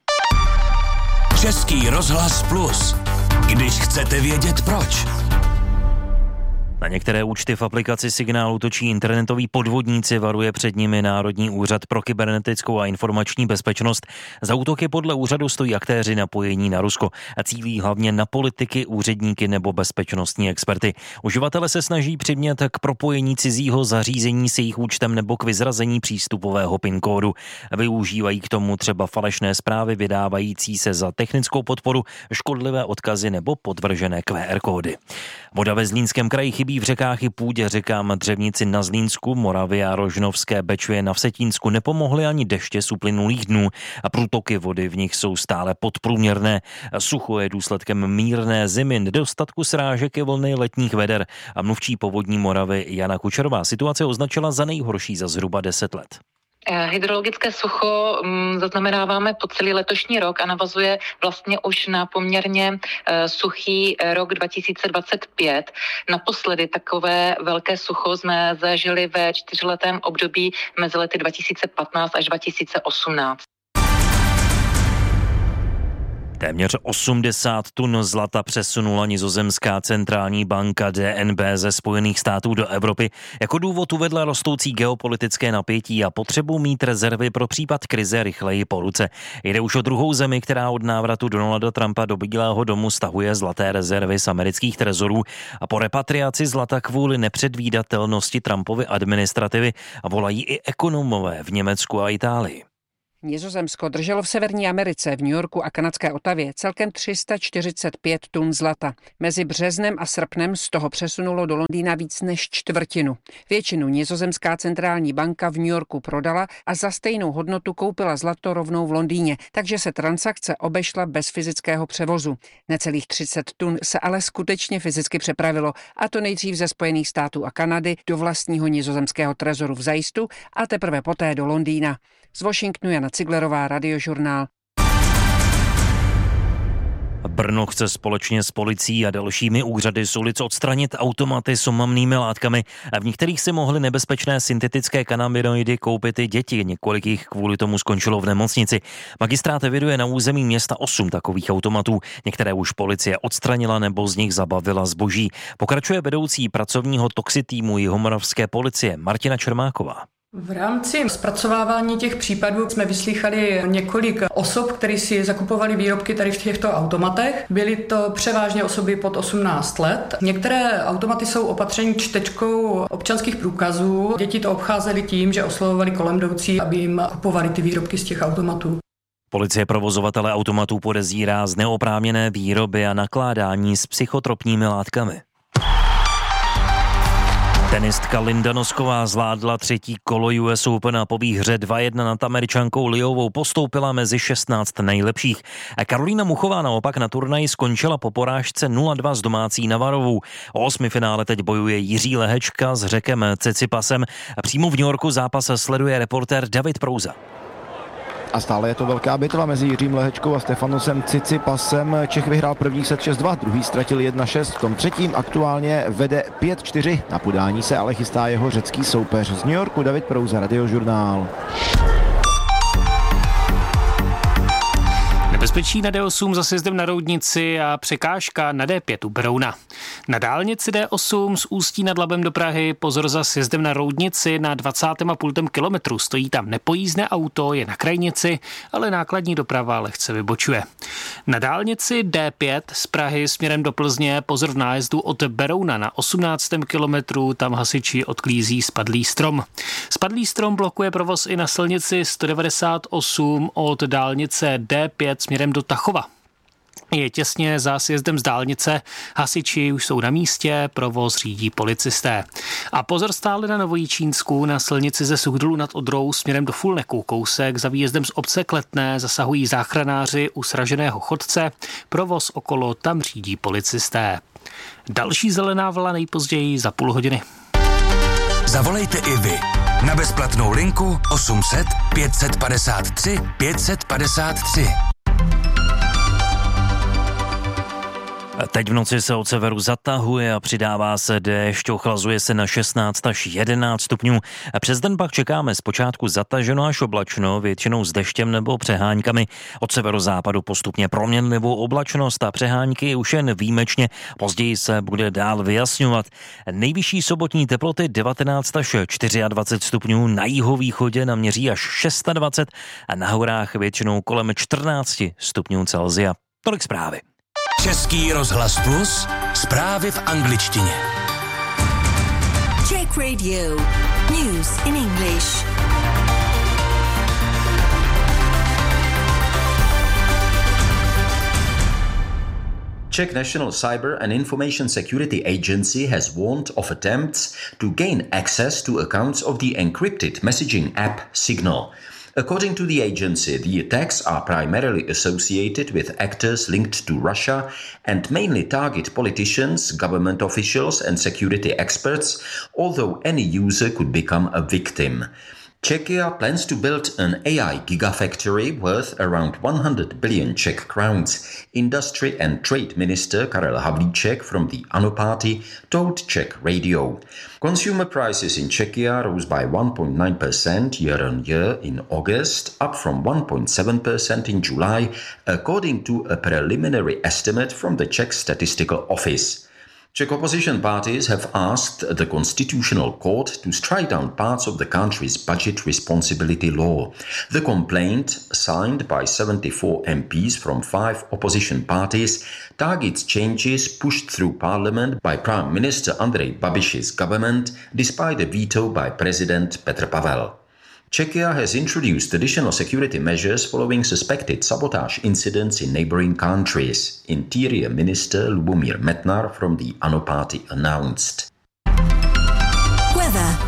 Český rozhlas Plus. Když chcete vědět proč. Na některé účty v aplikaci Signálu točí internetoví podvodníci, varuje před nimi Národní úřad pro kybernetickou a informační bezpečnost. Za útoky podle úřadu stojí aktéři napojení na Rusko a cílí hlavně na politiky, úředníky nebo bezpečnostní experty. Uživatelé se snaží přimět k propojení cizího zařízení s jejich účtem nebo k vyzrazení přístupového PIN kódu. Využívají k tomu třeba falešné zprávy vydávající se za technickou podporu, škodlivé odkazy nebo podvržené Q R kódy. Voda ve Zlínském kraji chybí v řekách i půdě, řekám Dřevnici na Zlínsku, Moravě a Rožnovské Bečvě na Vsetínsku nepomohly ani deště z uplynulých dnů a průtoky vody v nich jsou stále podprůměrné. Sucho je důsledkem mírné zimy, nedostatku srážek i vlny letních veder a mluvčí Povodní Moravy Jana Kučerová situace označila za nejhorší za zhruba deset let. Hydrologické sucho zaznamenáváme po celý letošní rok a navazuje vlastně už na poměrně suchý rok dva tisíce dvacet pět. Naposledy takové velké sucho jsme zažili ve čtyřletém období mezi lety dva tisíce patnáct až dva tisíce osmnáct. Téměř osmdesát tun zlata přesunula nizozemská centrální banka D N B ze Spojených států do Evropy. Jako důvod uvedla rostoucí geopolitické napětí a potřebu mít rezervy pro případ krize rychleji po ruce. Jde už o druhou zemi, která od návratu Donalda Trumpa do Bílého domu stahuje zlaté rezervy z amerických trezorů a po repatriaci zlata kvůli nepředvídatelnosti Trumpovy administrativy a volají i ekonomové v Německu a Itálii. Nizozemsko drželo v Severní Americe, v New Yorku a kanadské Otavě celkem tři sta čtyřicet pět tun zlata. Mezi březnem a srpnem z toho přesunulo do Londýna víc než čtvrtinu. Většinu nizozemská centrální banka v New Yorku prodala a za stejnou hodnotu koupila zlato rovnou v Londýně, takže se transakce obešla bez fyzického převozu. Necelých třicet tun se ale skutečně fyzicky přepravilo, a to nejdřív ze Spojených států a Kanady do vlastního nizozemského trezoru v Zajstu a teprve poté do Londýna. Z Washingtonu Jana Ciglerová, Radiožurnál. Brno chce společně s policií a dalšími úřady z ulic odstranit automaty s omamnými látkami. A v některých si mohly nebezpečné syntetické kanabinoidy koupit i děti. Několik jich kvůli tomu skončilo v nemocnici. Magistrát eviduje na území města osm takových automatů. Některé už policie odstranila nebo z nich zabavila zboží. Pokračuje vedoucí pracovního toxitýmu jihomoravské policie Martina Čermáková. V rámci zpracovávání těch případů jsme vyslýchali několik osob, které si zakupovali výrobky tady v těchto automatech. Byly to převážně osoby pod osmnáct let. Některé automaty jsou opatřeny čtečkou občanských průkazů. Děti to obcházely tím, že oslovovali kolem jdoucí, aby jim kupovali ty výrobky z těch automatů. Policie provozovatele automatů podezírá z neoprávněné výroby a nakládání s psychotropními látkami. Tenistka Linda Nosková zvládla třetí kolo U S Open a po výhře dva jedna nad Američankou Liovou postoupila mezi šestnáct nejlepších. A Karolína Muchová naopak na turnaji skončila po porážce nula dva s domácí Navarovou. O osmifinále teď bojuje Jiří Lehečka s Řekem Cicipasem. A přímo v New Yorku zápas sleduje reportér David Prouza. A stále je to velká bitva mezi Jiřím Lehečkou a Stefanosem Cicipasem. Čech vyhrál první set šest dva, druhý ztratil jedna šest, v tom třetím aktuálně vede pět čtyři. Na podání se ale chystá jeho řecký soupeř. Z New Yorku David Prouza, Radiožurnál. Nebezpečí na D osm za sjezdem na Roudnici a překážka na D pět u Berouna. Na dálnici D osm z Ústí nad Labem do Prahy pozor za sjezdem na Roudnici na dvacátém a půl kilometru. Stojí tam nepojízdné auto, je na krajnici, ale nákladní doprava lehce vybočuje. Na dálnici D pět z Prahy směrem do Plzně pozor v nájezdu od Berouna na osmnáctém kilometru, tam hasiči odklízí spadlý strom. Spadlý strom blokuje provoz i na silnici sto devadesát osm od dálnice D pět směrem do Tachova. Je těsně za sjezdem z dálnice, hasiči už jsou na místě, provoz řídí policisté. A pozor stále na Novojičínsku, na silnici ze Suchdolu nad Odrou směrem do Fulneku, kousek za výjezdem z obce Kletné zasahují záchranáři u sraženého chodce, provoz okolo tam řídí policisté. Další zelená vlna nejpozději za půl hodiny. Zavolejte i vy na bezplatnou linku osm set pět padesát tři pět padesát tři. Teď v noci se od severu zatahuje a přidává se déšť, ochlazuje se na šestnáct až jedenáct stupňů. Přes den pak čekáme zpočátku zataženo až oblačno, většinou s deštěm nebo přeháňkami. Od severozápadu postupně proměnlivou oblačnost a přehánky už jen výjimečně. Později se bude dál vyjasňovat. Nejvyšší sobotní teploty devatenáct až dvacet čtyři stupňů, na jihovýchodě naměří až dvacet šest a na horách většinou kolem čtrnáct stupňů Celsia. Tolik zprávy. Český rozhlas Plus, zprávy v angličtině. Czech Radio, news in English. Czech National Cyber and Information Security Agency has warned of attempts to gain access to accounts of the encrypted messaging app Signal. According to the agency, the attacks are primarily associated with actors linked to Russia and mainly target politicians, government officials and security experts, although any user could become a victim. Czechia plans to build an A I gigafactory worth around one hundred billion Czech crowns. Industry and Trade Minister Karel Havlíček from the ANO party told Czech radio. Consumer prices in Czechia rose by one point nine percent year on year in August, up from one point seven percent in July, according to a preliminary estimate from the Czech Statistical Office. Czech opposition parties have asked the Constitutional Court to strike down parts of the country's budget responsibility law. The complaint, signed by seventy-four M Ps from five opposition parties, targets changes pushed through parliament by Prime Minister Andrej Babiš's government, despite a veto by President Petr Pavel. Czechia has introduced additional security measures following suspected sabotage incidents in neighboring countries, Interior Minister Lubomír Metnar from the ANO party announced. Weather.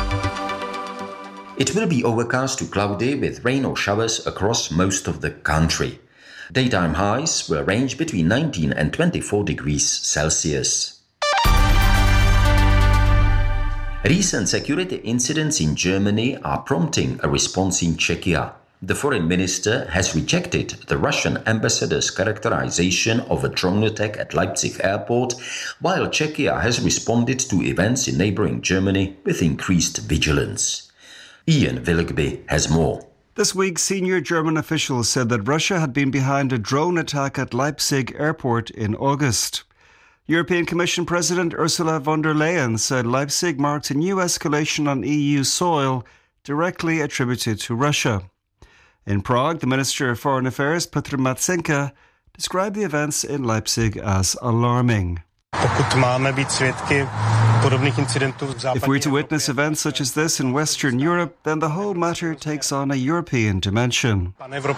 It will be overcast to cloudy with rain or showers across most of the country. Daytime highs will range between nineteen and twenty-four degrees Celsius. Recent security incidents in Germany are prompting a response in Czechia. The foreign minister has rejected the Russian ambassador's characterization of a drone attack at Leipzig airport, while Czechia has responded to events in neighboring Germany with increased vigilance. Ian Willoughby has more. This week, senior German officials said that Russia had been behind a drone attack at Leipzig airport in August. European Commission President Ursula von der Leyen said Leipzig marked a new escalation on E U soil directly attributed to Russia. In Prague, the Minister of Foreign Affairs, Petr Matsenka, described the events in Leipzig as alarming. If we're to witness events such as this in Western Europe, then the whole matter takes on a European dimension.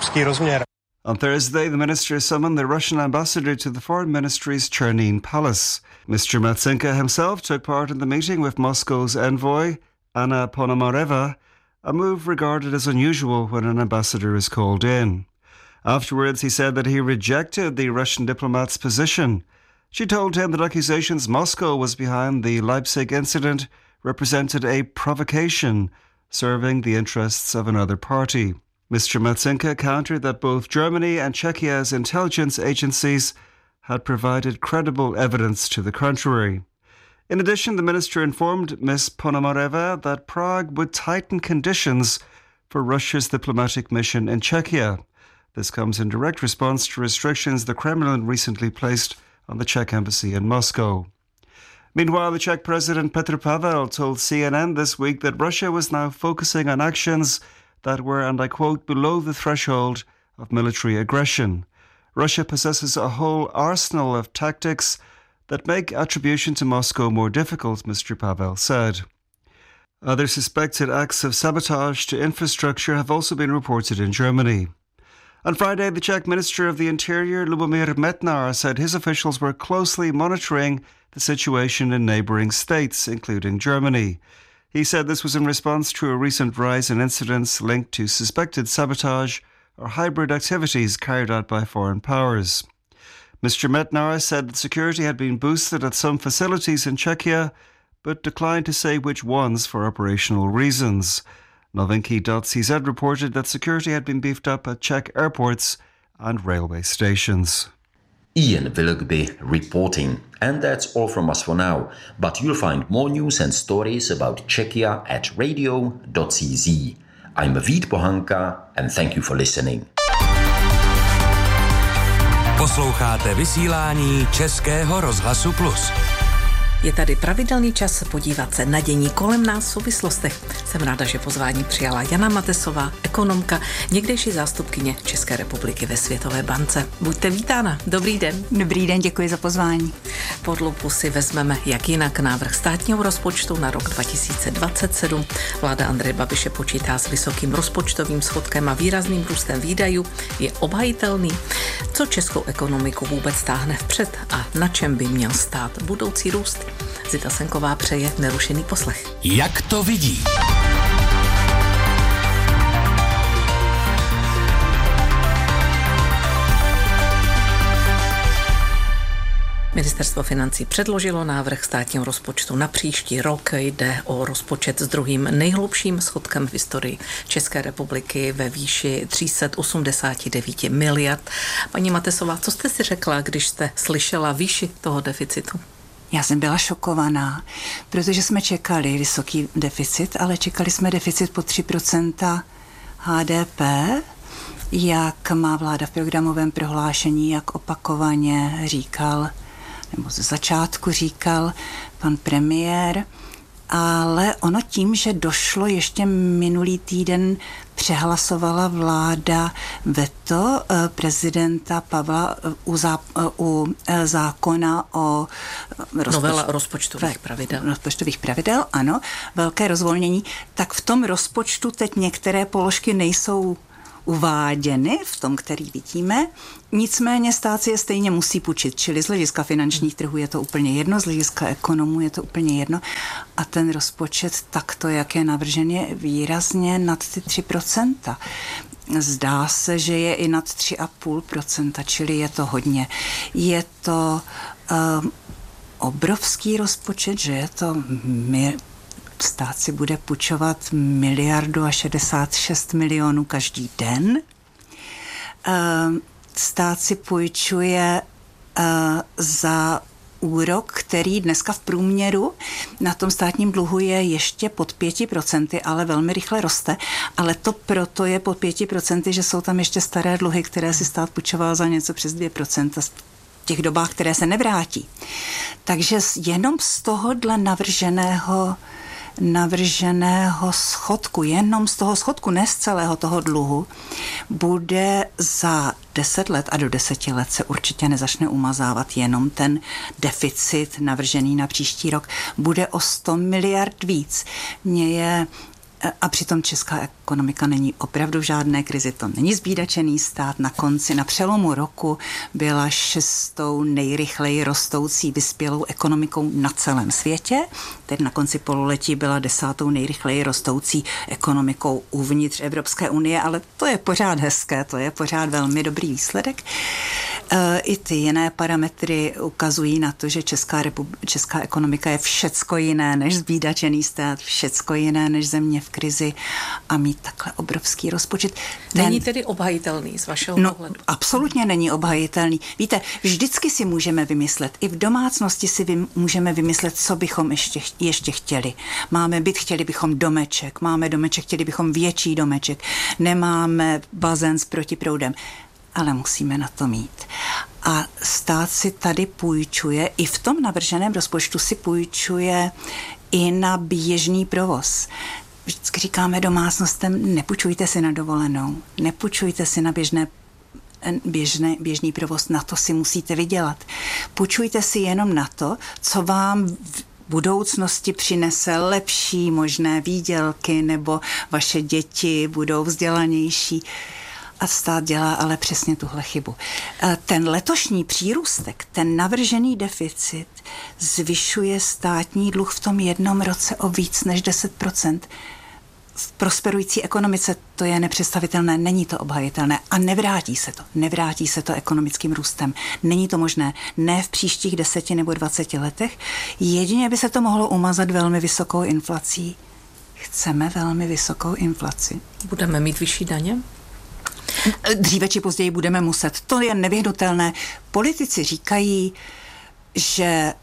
On Thursday, the minister summoned the Russian ambassador to the foreign ministry's Chernin Palace. Mister Matsenka himself took part in the meeting with Moscow's envoy, Anna Ponomareva, a move regarded as unusual when an ambassador is called in. Afterwards, he said that he rejected the Russian diplomat's position. She told him that accusations Moscow was behind the Leipzig incident represented a provocation, serving the interests of another party. Mister Matsenka countered that both Germany and Czechia's intelligence agencies had provided credible evidence to the contrary. In addition, the minister informed Miz Ponomareva that Prague would tighten conditions for Russia's diplomatic mission in Czechia. This comes in direct response to restrictions the Kremlin recently placed on the Czech embassy in Moscow. Meanwhile, the Czech President Petr Pavel told C N N this week that Russia was now focusing on actions that were, and I quote, below the threshold of military aggression. Russia possesses a whole arsenal of tactics that make attribution to Moscow more difficult, Mister Pavel said. Other suspected acts of sabotage to infrastructure have also been reported in Germany. On Friday, the Czech Minister of the Interior, Lubomír Metnar, said his officials were closely monitoring the situation in neighbouring states, including Germany. He said this was in response to a recent rise in incidents linked to suspected sabotage or hybrid activities carried out by foreign powers. Mister Metnar said that security had been boosted at some facilities in Czechia, but declined to say which ones for operational reasons. Novinky dot c z reported that security had been beefed up at Czech airports and railway stations. Ian Willoughby reporting. And that's all from us for now. But you'll find more news and stories about Czechia at radio dot c z. I'm Vít Pohanka and thank you for listening. Posloucháte vysílání Českého rozhlasu Plus. Je tady pravidelný čas podívat se na dění kolem nás v souvislostech. Jsem ráda, že pozvání přijala Jana Matesová, ekonomka, někdejší zástupkyně České republiky ve Světové bance. Buďte vítána. Dobrý den. Dobrý den, děkuji za pozvání. Pod lupu si vezmeme jak jinak návrh státního rozpočtu na rok dva tisíce dvacet sedm. Vláda Andreje Babiše počítá s vysokým rozpočtovým schodkem a výrazným růstem výdajů. Je obhajitelný? Co českou ekonomiku vůbec táhne vpřed a na čem by měl stát budoucí růst? Zita Senková přeje nerušený poslech. Jak to vidí? Ministerstvo financí předložilo návrh státního rozpočtu na příští rok. Jde o rozpočet s druhým nejhlubším schodkem v historii České republiky ve výši tři sta osmdesát devět miliard. Paní Matesová, co jste si řekla, když jste slyšela výši toho deficitu? Já jsem byla šokovaná, protože jsme čekali vysoký deficit, ale čekali jsme deficit po tři procenta H D P, jak má vláda v programovém prohlášení, jak opakovaně říkal, nebo ze začátku říkal pan premiér, ale ono tím, že došlo ještě minulý týden, přehlasovala vláda veto prezidenta Pavla u, zá, u zákona o rozpočtu, novela rozpočtových pravidel. Rozpočtových pravidel, ano, velké rozvolnění, tak v tom rozpočtu teď některé položky nejsou uváděny v tom, který vidíme, nicméně stát si je stejně musí půjčit, čili z hlediska finančních trhů je to úplně jedno, z hlediska ekonomů je to úplně jedno a ten rozpočet takto, jak je navržen, je výrazně nad ty tři procenta. Zdá se, že je i nad tři celá pět procenta, čili je to hodně. Je to um, obrovský rozpočet, že je to my, stát si bude půjčovat miliardu a šedesát šest milionů každý den. Stát si půjčuje za úrok, který dneska v průměru na tom státním dluhu je ještě pod pěti procenty, ale velmi rychle roste. Ale to proto je pod pěti procenty, že jsou tam ještě staré dluhy, které si stát půjčoval za něco přes dvě procenta v těch dobách, které se nevrátí. Takže jenom z tohohle navrženého navrženého schodku, jenom z toho schodku, ne z celého toho dluhu, bude za deset let a do deseti let se určitě nezačne umazávat jenom ten deficit navržený na příští rok, bude o sto miliard víc. Mně je A přitom česká ekonomika není opravdu v žádné krizi, to není zbídačený stát. Na konci, na přelomu roku byla šestou nejrychleji rostoucí vyspělou ekonomikou na celém světě. Teď na konci pololetí byla desátou nejrychleji rostoucí ekonomikou uvnitř Evropské unie, ale to je pořád hezké, to je pořád velmi dobrý výsledek. I ty jiné parametry ukazují na to, že Česká, repub- česká ekonomika je všecko jiné než zbídačený stát, všecko jiné než země v krizi a mít takhle obrovský rozpočet. Ten... Není tedy obhajitelný z vašeho no, pohledu? Absolutně není obhajitelný. Víte, vždycky si můžeme vymyslet, i v domácnosti si vy, můžeme vymyslet, co bychom ještě, ještě chtěli. Máme byt, chtěli bychom domeček, máme domeček, chtěli bychom větší domeček, nemáme bazén s protiproudem, ale musíme na to mít. A stát si tady půjčuje, i v tom navrženém rozpočtu si půjčuje i na běžný provoz. Vždycky říkáme domácnostem, nepůjčujte si na dovolenou, nepůjčujte si na běžné, běžné, běžný provoz, na to si musíte vydělat. Půjčujte si jenom na to, co vám v budoucnosti přinese lepší možné výdělky nebo vaše děti budou vzdělanější. A stát dělá ale přesně tuhle chybu. Ten letošní přírůstek, ten navržený deficit zvyšuje státní dluh v tom jednom roce o víc než deset procent. V prosperující ekonomice to je nepředstavitelné, není to obhajitelné a nevrátí se to. Nevrátí se to ekonomickým růstem. Není to možné. Ne v příštích deseti nebo dvaceti letech. Jedině by se to mohlo umazat velmi vysokou inflací. Chceme velmi vysokou inflaci. Budeme mít vyšší daně? Dříve či později budeme muset. To je nevyhnutelné. Politici říkají, že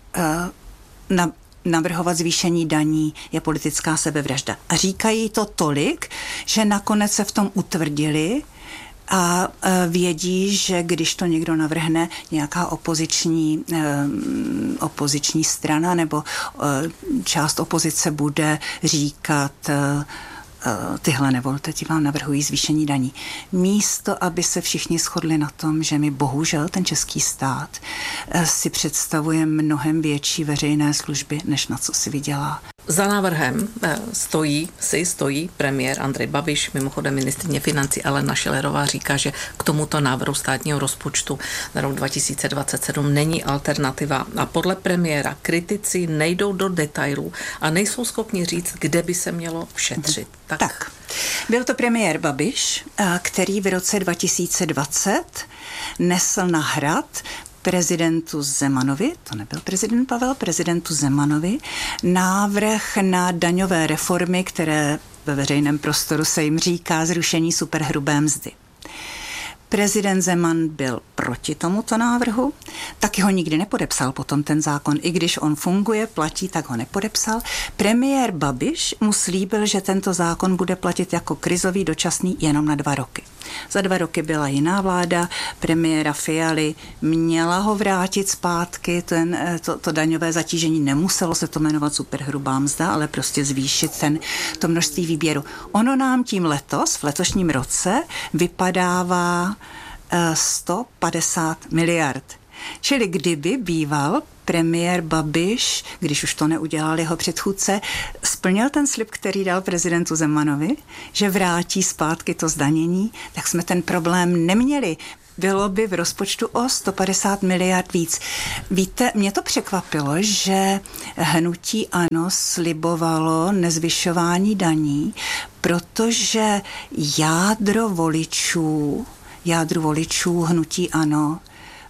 uh, na, navrhovat zvýšení daní je politická sebevražda. A říkají to tolik, že nakonec se v tom utvrdili a uh, vědí, že když to někdo navrhne, nějaká opoziční, uh, opoziční strana nebo uh, část opozice bude říkat uh, tyhle nevolte, ti vám navrhují zvýšení daní. Místo, aby se všichni shodli na tom, že my bohužel ten český stát si představuje mnohem větší veřejné služby, než na co si vydělá. Za návrhem stojí, si stojí premiér Andrej Babiš, mimochodem ministryně financí Alena Schillerová říká, že k tomuto návrhu státního rozpočtu na rok dva tisíce dvacet sedm není alternativa a podle premiéra kritici nejdou do detailů a nejsou schopni říct, kde by se mělo šetřit. Tak. tak. Byl to premiér Babiš, který v roce dva tisíce dvacet nesl na Hrad prezidentu Zemanovi, to nebyl prezident Pavel, prezidentu Zemanovi, návrh na daňové reformy, které ve veřejném prostoru se jim říká zrušení superhrubé mzdy. Prezident Zeman byl proti tomuto návrhu, taky ho nikdy nepodepsal potom ten zákon. I když on funguje, platí, tak ho nepodepsal. Premiér Babiš mu slíbil, že tento zákon bude platit jako krizový dočasný jenom na dva roky. Za dva roky byla jiná vláda, premiéra Fialy, měla ho vrátit zpátky, ten, to, to daňové zatížení nemuselo se to jmenovat superhrubá mzda, ale prostě zvýšit ten, to množství výběru. Ono nám tím letos, v letošním roce, vypadává sto padesát miliard. Čili kdyby býval premiér Babiš, když už to neudělal jeho předchůdce, splnil ten slib, který dal prezidentu Zemanovi, že vrátí zpátky to zdanění, tak jsme ten problém neměli. Bylo by v rozpočtu o sto padesát miliard víc. Víte, mě to překvapilo, že hnutí ANO slibovalo nezvyšování daní, protože jádro voličů, jádru voličů hnutí ANO,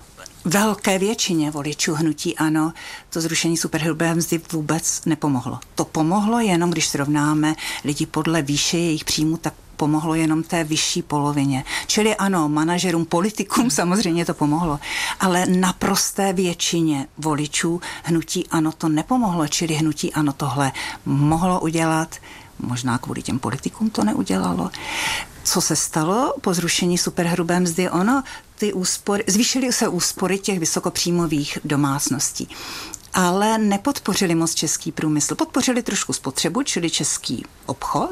velké většině voličů hnutí ANO to zrušení superhrubé mzdy vůbec nepomohlo. To pomohlo jenom, když srovnáme lidi podle výše jejich příjmu, tak pomohlo jenom té vyšší polovině. Čili ano, manažerům, politikům samozřejmě to pomohlo, ale naprosté většině voličů hnutí ANO to nepomohlo, čili hnutí ANO tohle mohlo udělat, možná kvůli těm politikům to neudělalo. Co se stalo po zrušení superhrubé mzdy? Ono, ty úspory, zvýšily se úspory těch vysokopříjmových domácností, ale nepodpořili moc český průmysl. Podpořili trošku spotřebu, čili český obchod.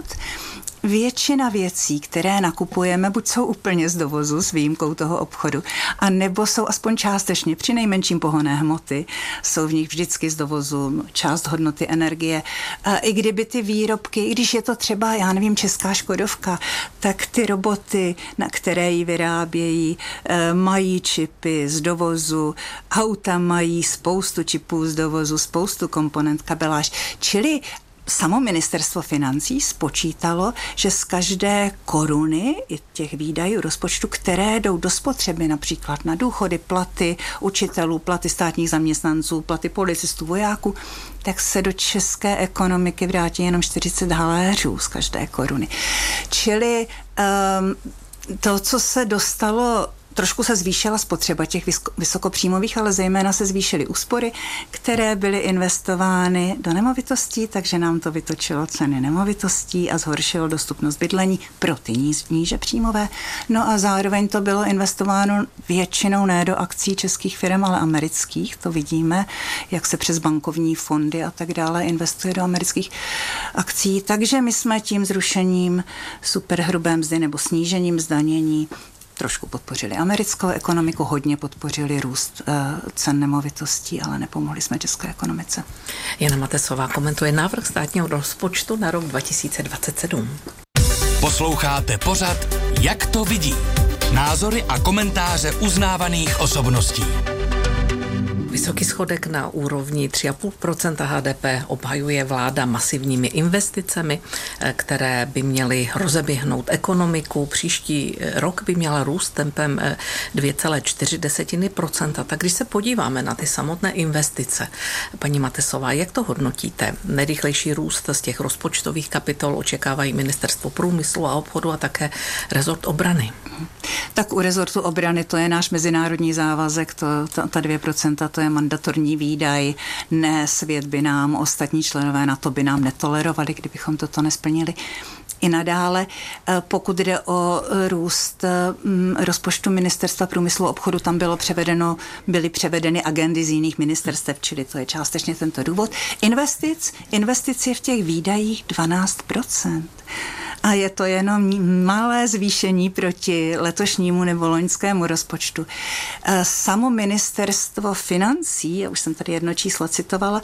Většina věcí, které nakupujeme, buď jsou úplně z dovozu s výjimkou toho obchodu, a nebo jsou aspoň částečně, při nejmenším pohonné hmoty, jsou v nich vždycky z dovozu, část hodnoty energie. A i kdyby ty výrobky, i když je to třeba, já nevím, česká Škodovka, tak ty roboty, na které ji vyrábějí, mají čipy z dovozu, auta mají spoustu čipů z dovozu, spoustu komponent, kabeláž, čili samo ministerstvo financí spočítalo, že z každé koruny těch výdajů rozpočtu, které jdou do spotřeby, například na důchody, platy učitelů, platy státních zaměstnanců, platy policistů, vojáků, tak se do české ekonomiky vrátí jenom čtyřicet haléřů z každé koruny. Čili um, to, co se dostalo, trošku se zvýšila spotřeba těch vysokopříjmových, ale zejména se zvýšily úspory, které byly investovány do nemovitostí, takže nám to vytočilo ceny nemovitostí a zhoršilo dostupnost bydlení pro ty níže příjmové. No a zároveň to bylo investováno většinou ne do akcí českých firm, ale amerických. To vidíme, jak se přes bankovní fondy a tak dále investuje do amerických akcí. Takže my jsme tím zrušením superhrubé mzdy nebo snížením zdanění trošku podpořili americkou ekonomiku, hodně podpořili růst uh, cen nemovitostí, ale nepomohli jsme české ekonomice. Jana Matesová komentuje návrh státního rozpočtu na rok dva tisíce dvacet sedm. Posloucháte pořad Jak to vidí? Názory a komentáře uznávaných osobností. Vysoký schodek na úrovni tři celá pět procenta H D P obhajuje vláda masivními investicemi, které by měly rozeběhnout ekonomiku. Příští rok by měla růst tempem dvě celá čtyři procenta. Tak když se podíváme na ty samotné investice, paní Matesová, jak to hodnotíte? Nejrychlejší růst z těch rozpočtových kapitol očekávají Ministerstvo průmyslu a obchodu a také rezort obrany. Tak u rezortu obrany to je náš mezinárodní závazek, to, ta, ta dvě procenta, to je mandatorní výdaj, ne svět by nám, ostatní členové NATO by nám netolerovali, kdybychom toto nesplnili. I nadále, pokud jde o růst rozpočtu Ministerstva průmyslu a obchodu, tam bylo převedeno, byly převedeny agendy z jiných ministerstev, čili to je částečně tento důvod. Investic, investic je v těch výdajích dvanáct procent. A je to jenom malé zvýšení proti letošnímu nebo loňskému rozpočtu. Samo ministerstvo financí, já už jsem tady jedno číslo citovala,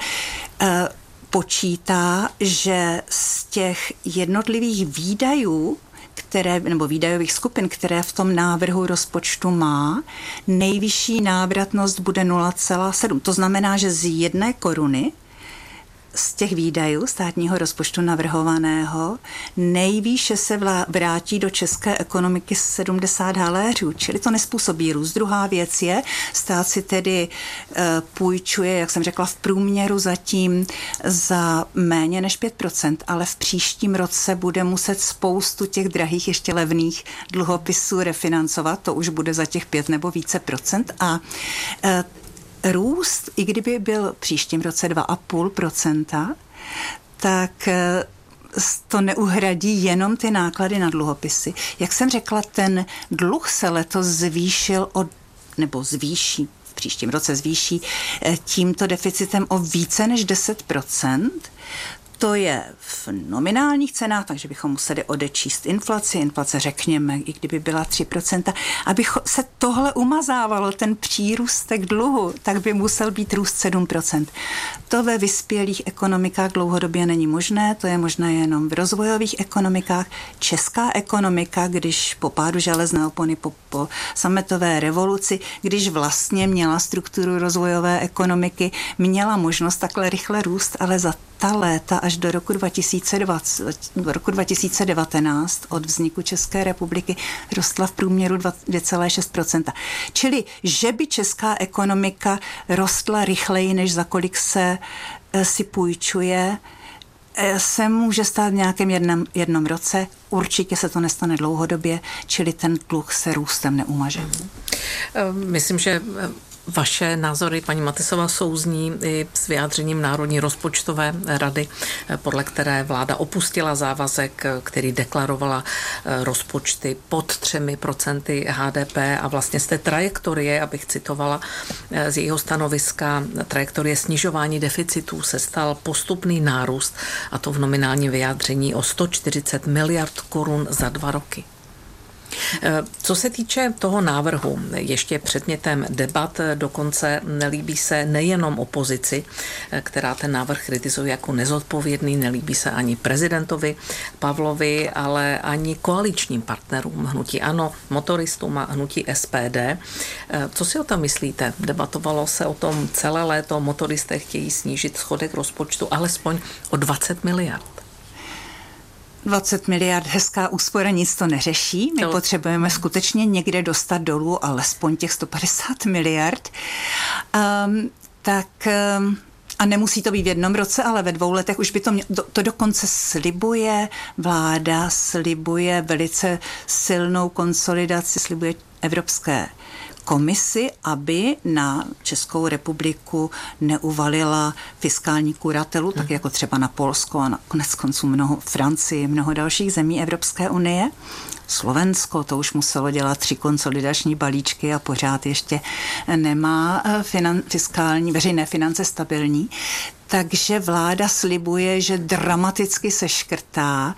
počítá, že z těch jednotlivých výdajů, které, nebo výdajových skupin, které v tom návrhu rozpočtu má, nejvyšší návratnost bude nula celá sedm. To znamená, že z jedné koruny z těch výdajů státního rozpočtu navrhovaného nejvýše se vlá- vrátí do české ekonomiky sedmdesát haléřů, čili to nespůsobí růst. Druhá věc je, stát si tedy e, půjčuje, jak jsem řekla, v průměru zatím za méně než pět procent, ale v příštím roce bude muset spoustu těch drahých, ještě levných dluhopisů refinancovat, to už bude za těch pět nebo více procent a e, růst, i kdyby byl v příštím roce dva a půl procenta, tak to neuhradí jenom ty náklady na dluhopisy. Jak jsem řekla, ten dluh se letos zvýšil od, nebo zvýší, v příštím roce zvýší tímto deficitem o více než deset procent. To je v nominálních cenách, takže bychom museli odečíst inflaci. Inflace řekněme, i kdyby byla tři procenta. Aby se tohle umazávalo, ten přírůstek dluhu, tak by musel být růst sedm procent. To ve vyspělých ekonomikách dlouhodobě není možné, to je možné jenom v rozvojových ekonomikách. Česká ekonomika, když po pádu železné opony, po, po sametové revoluci, když vlastně měla strukturu rozvojové ekonomiky, měla možnost takhle rychle růst, ale za ta léta až do roku dva tisíce dvacet, do roku dva tisíce devatenáct od vzniku České republiky rostla v průměru dva celá šest procenta. Čili, že by česká ekonomika rostla rychleji, než za kolik se si půjčuje, se může stát v nějakém jednom, jednom roce. Určitě se to nestane dlouhodobě, čili ten dluh se růstem neumaže. Myslím, že vaše názory, paní Matysová, souzní i s vyjádřením Národní rozpočtové rady, podle které vláda opustila závazek, který deklarovala rozpočty pod třemi procenty H D P a vlastně z té trajektorie, abych citovala z jejího stanoviska, trajektorie snižování deficitů se stal postupný nárůst, a to v nominálním vyjádření o sto čtyřicet miliard korun za dva roky. Co se týče toho návrhu, ještě předmětem debat, dokonce nelíbí se nejenom opozici, která ten návrh kritizuje jako nezodpovědný, nelíbí se ani prezidentovi Pavlovi, ale ani koaličním partnerům hnutí ANO, motoristům a hnutí S P D. Co si o tom myslíte? Debatovalo se o tom celé léto, motoristé chtějí snížit schodek rozpočtu alespoň o dvacet miliard. dvacet miliard, hezká úspora, nic to neřeší. My to... potřebujeme skutečně někde dostat dolů alespoň těch sto padesát miliard. Um, tak... Um, a nemusí to být v jednom roce, ale ve dvou letech už by to mělo, to dokonce slibuje vláda, slibuje velice silnou konsolidaci, slibuje Evropské komisi, aby na Českou republiku neuvalila fiskální kuratelu, tak jako třeba na Polsko a na konec konců mnoho Francii, mnoho dalších zemí Evropské unie. Slovensko, to už muselo dělat tři konsolidační balíčky a pořád ještě nemá finan, fiskální, veřejné finance stabilní. Takže vláda slibuje, že dramaticky seškrtá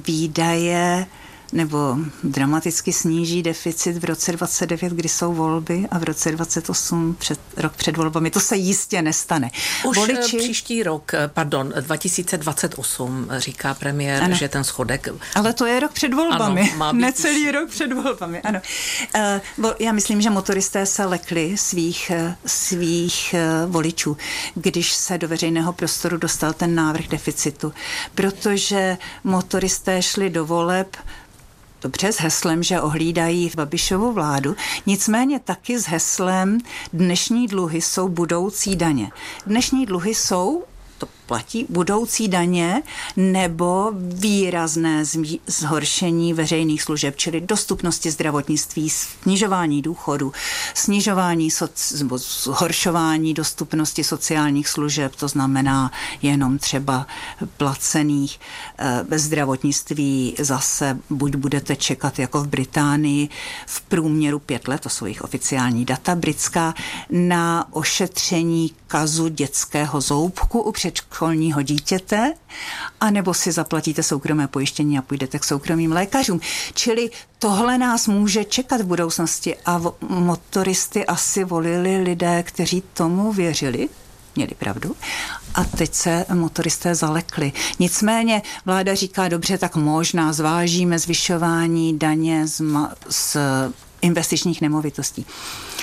výdaje nebo dramaticky sníží deficit v roce dvacet devět, kdy jsou volby, a v roce dvacet osm, před, rok před volbami. To se jistě nestane. Už Voliči... příští rok, pardon, dva tisíce dvacet osm, říká premiér, ano. Že ten schodek... Ale to je rok před volbami. Ano, necelý už... rok před volbami, ano. Uh, já myslím, že motoristé se lekli svých, svých uh, voličů, když se do veřejného prostoru dostal ten návrh deficitu. Protože motoristé šli do voleb dobře s heslem, že ohlídají Babišovu vládu, nicméně taky s heslem dnešní dluhy jsou budoucí daně. Dnešní dluhy jsou, to platí, budoucí daně nebo výrazné zhoršení veřejných služeb, čili dostupnosti zdravotnictví, snižování důchodu, snižování, soc, zhoršování dostupnosti sociálních služeb, to znamená jenom třeba placených e, zdravotnictví zase buď budete čekat jako v Británii v průměru pět let, to jsou jejich oficiální data britská, na ošetření kazu dětského zoubku u předškolního dítěte, anebo si zaplatíte soukromé pojištění a půjdete k soukromým lékařům. Čili tohle nás může čekat v budoucnosti a motoristy asi volili lidé, kteří tomu věřili, měli pravdu, a teď se motoristé zalekli. Nicméně vláda říká, dobře, tak možná zvážíme zvyšování daně z, ma- z investičních nemovitostí.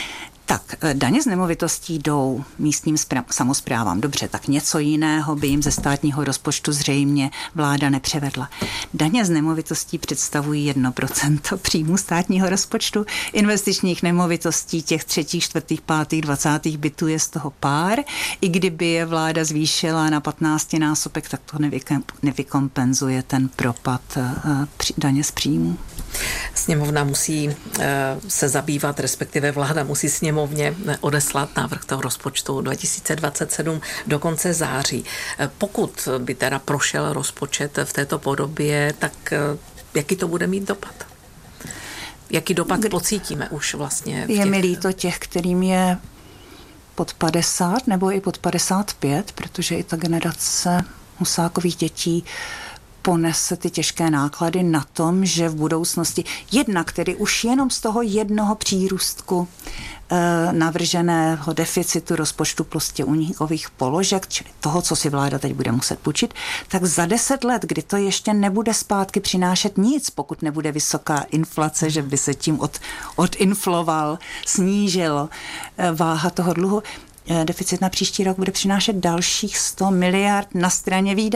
Tak, daně z nemovitostí jdou místním samosprávám. Dobře, tak něco jiného by jim ze státního rozpočtu zřejmě vláda nepřevedla. Daně z nemovitostí představují jedno procento příjmu státního rozpočtu. Investičních nemovitostí těch třetích, čtvrtých, pátých, dvacátých bytů je z toho pár. I kdyby je vláda zvýšila na patnáctinásobek, tak to nevykompenzuje ten propad daně z příjmu. Sněmovna musí se zabývat, respektive vláda musí sněmovně odeslat návrh toho rozpočtu dva tisíce dvacet sedm do konce září. Pokud by teda prošel rozpočet v této podobě, tak jaký to bude mít dopad? Jaký dopad pocítíme už vlastně? Je mi líto těch, kterým je pod padesát nebo i pod padesát pět, protože i ta generace Husákových dětí ponese ty těžké náklady na tom, že v budoucnosti jednak tedy už jenom z toho jednoho přírůstku e, navrženého deficitu rozpočtu prostě únikových položek, čili toho, co si vláda teď bude muset půjčit, tak za deset let, kdy to ještě nebude zpátky přinášet nic, pokud nebude vysoká inflace, že by se tím od, odinfloval, snížil e, váha toho dluhu, deficit na příští rok bude přinášet dalších sto miliard na straně výdajů.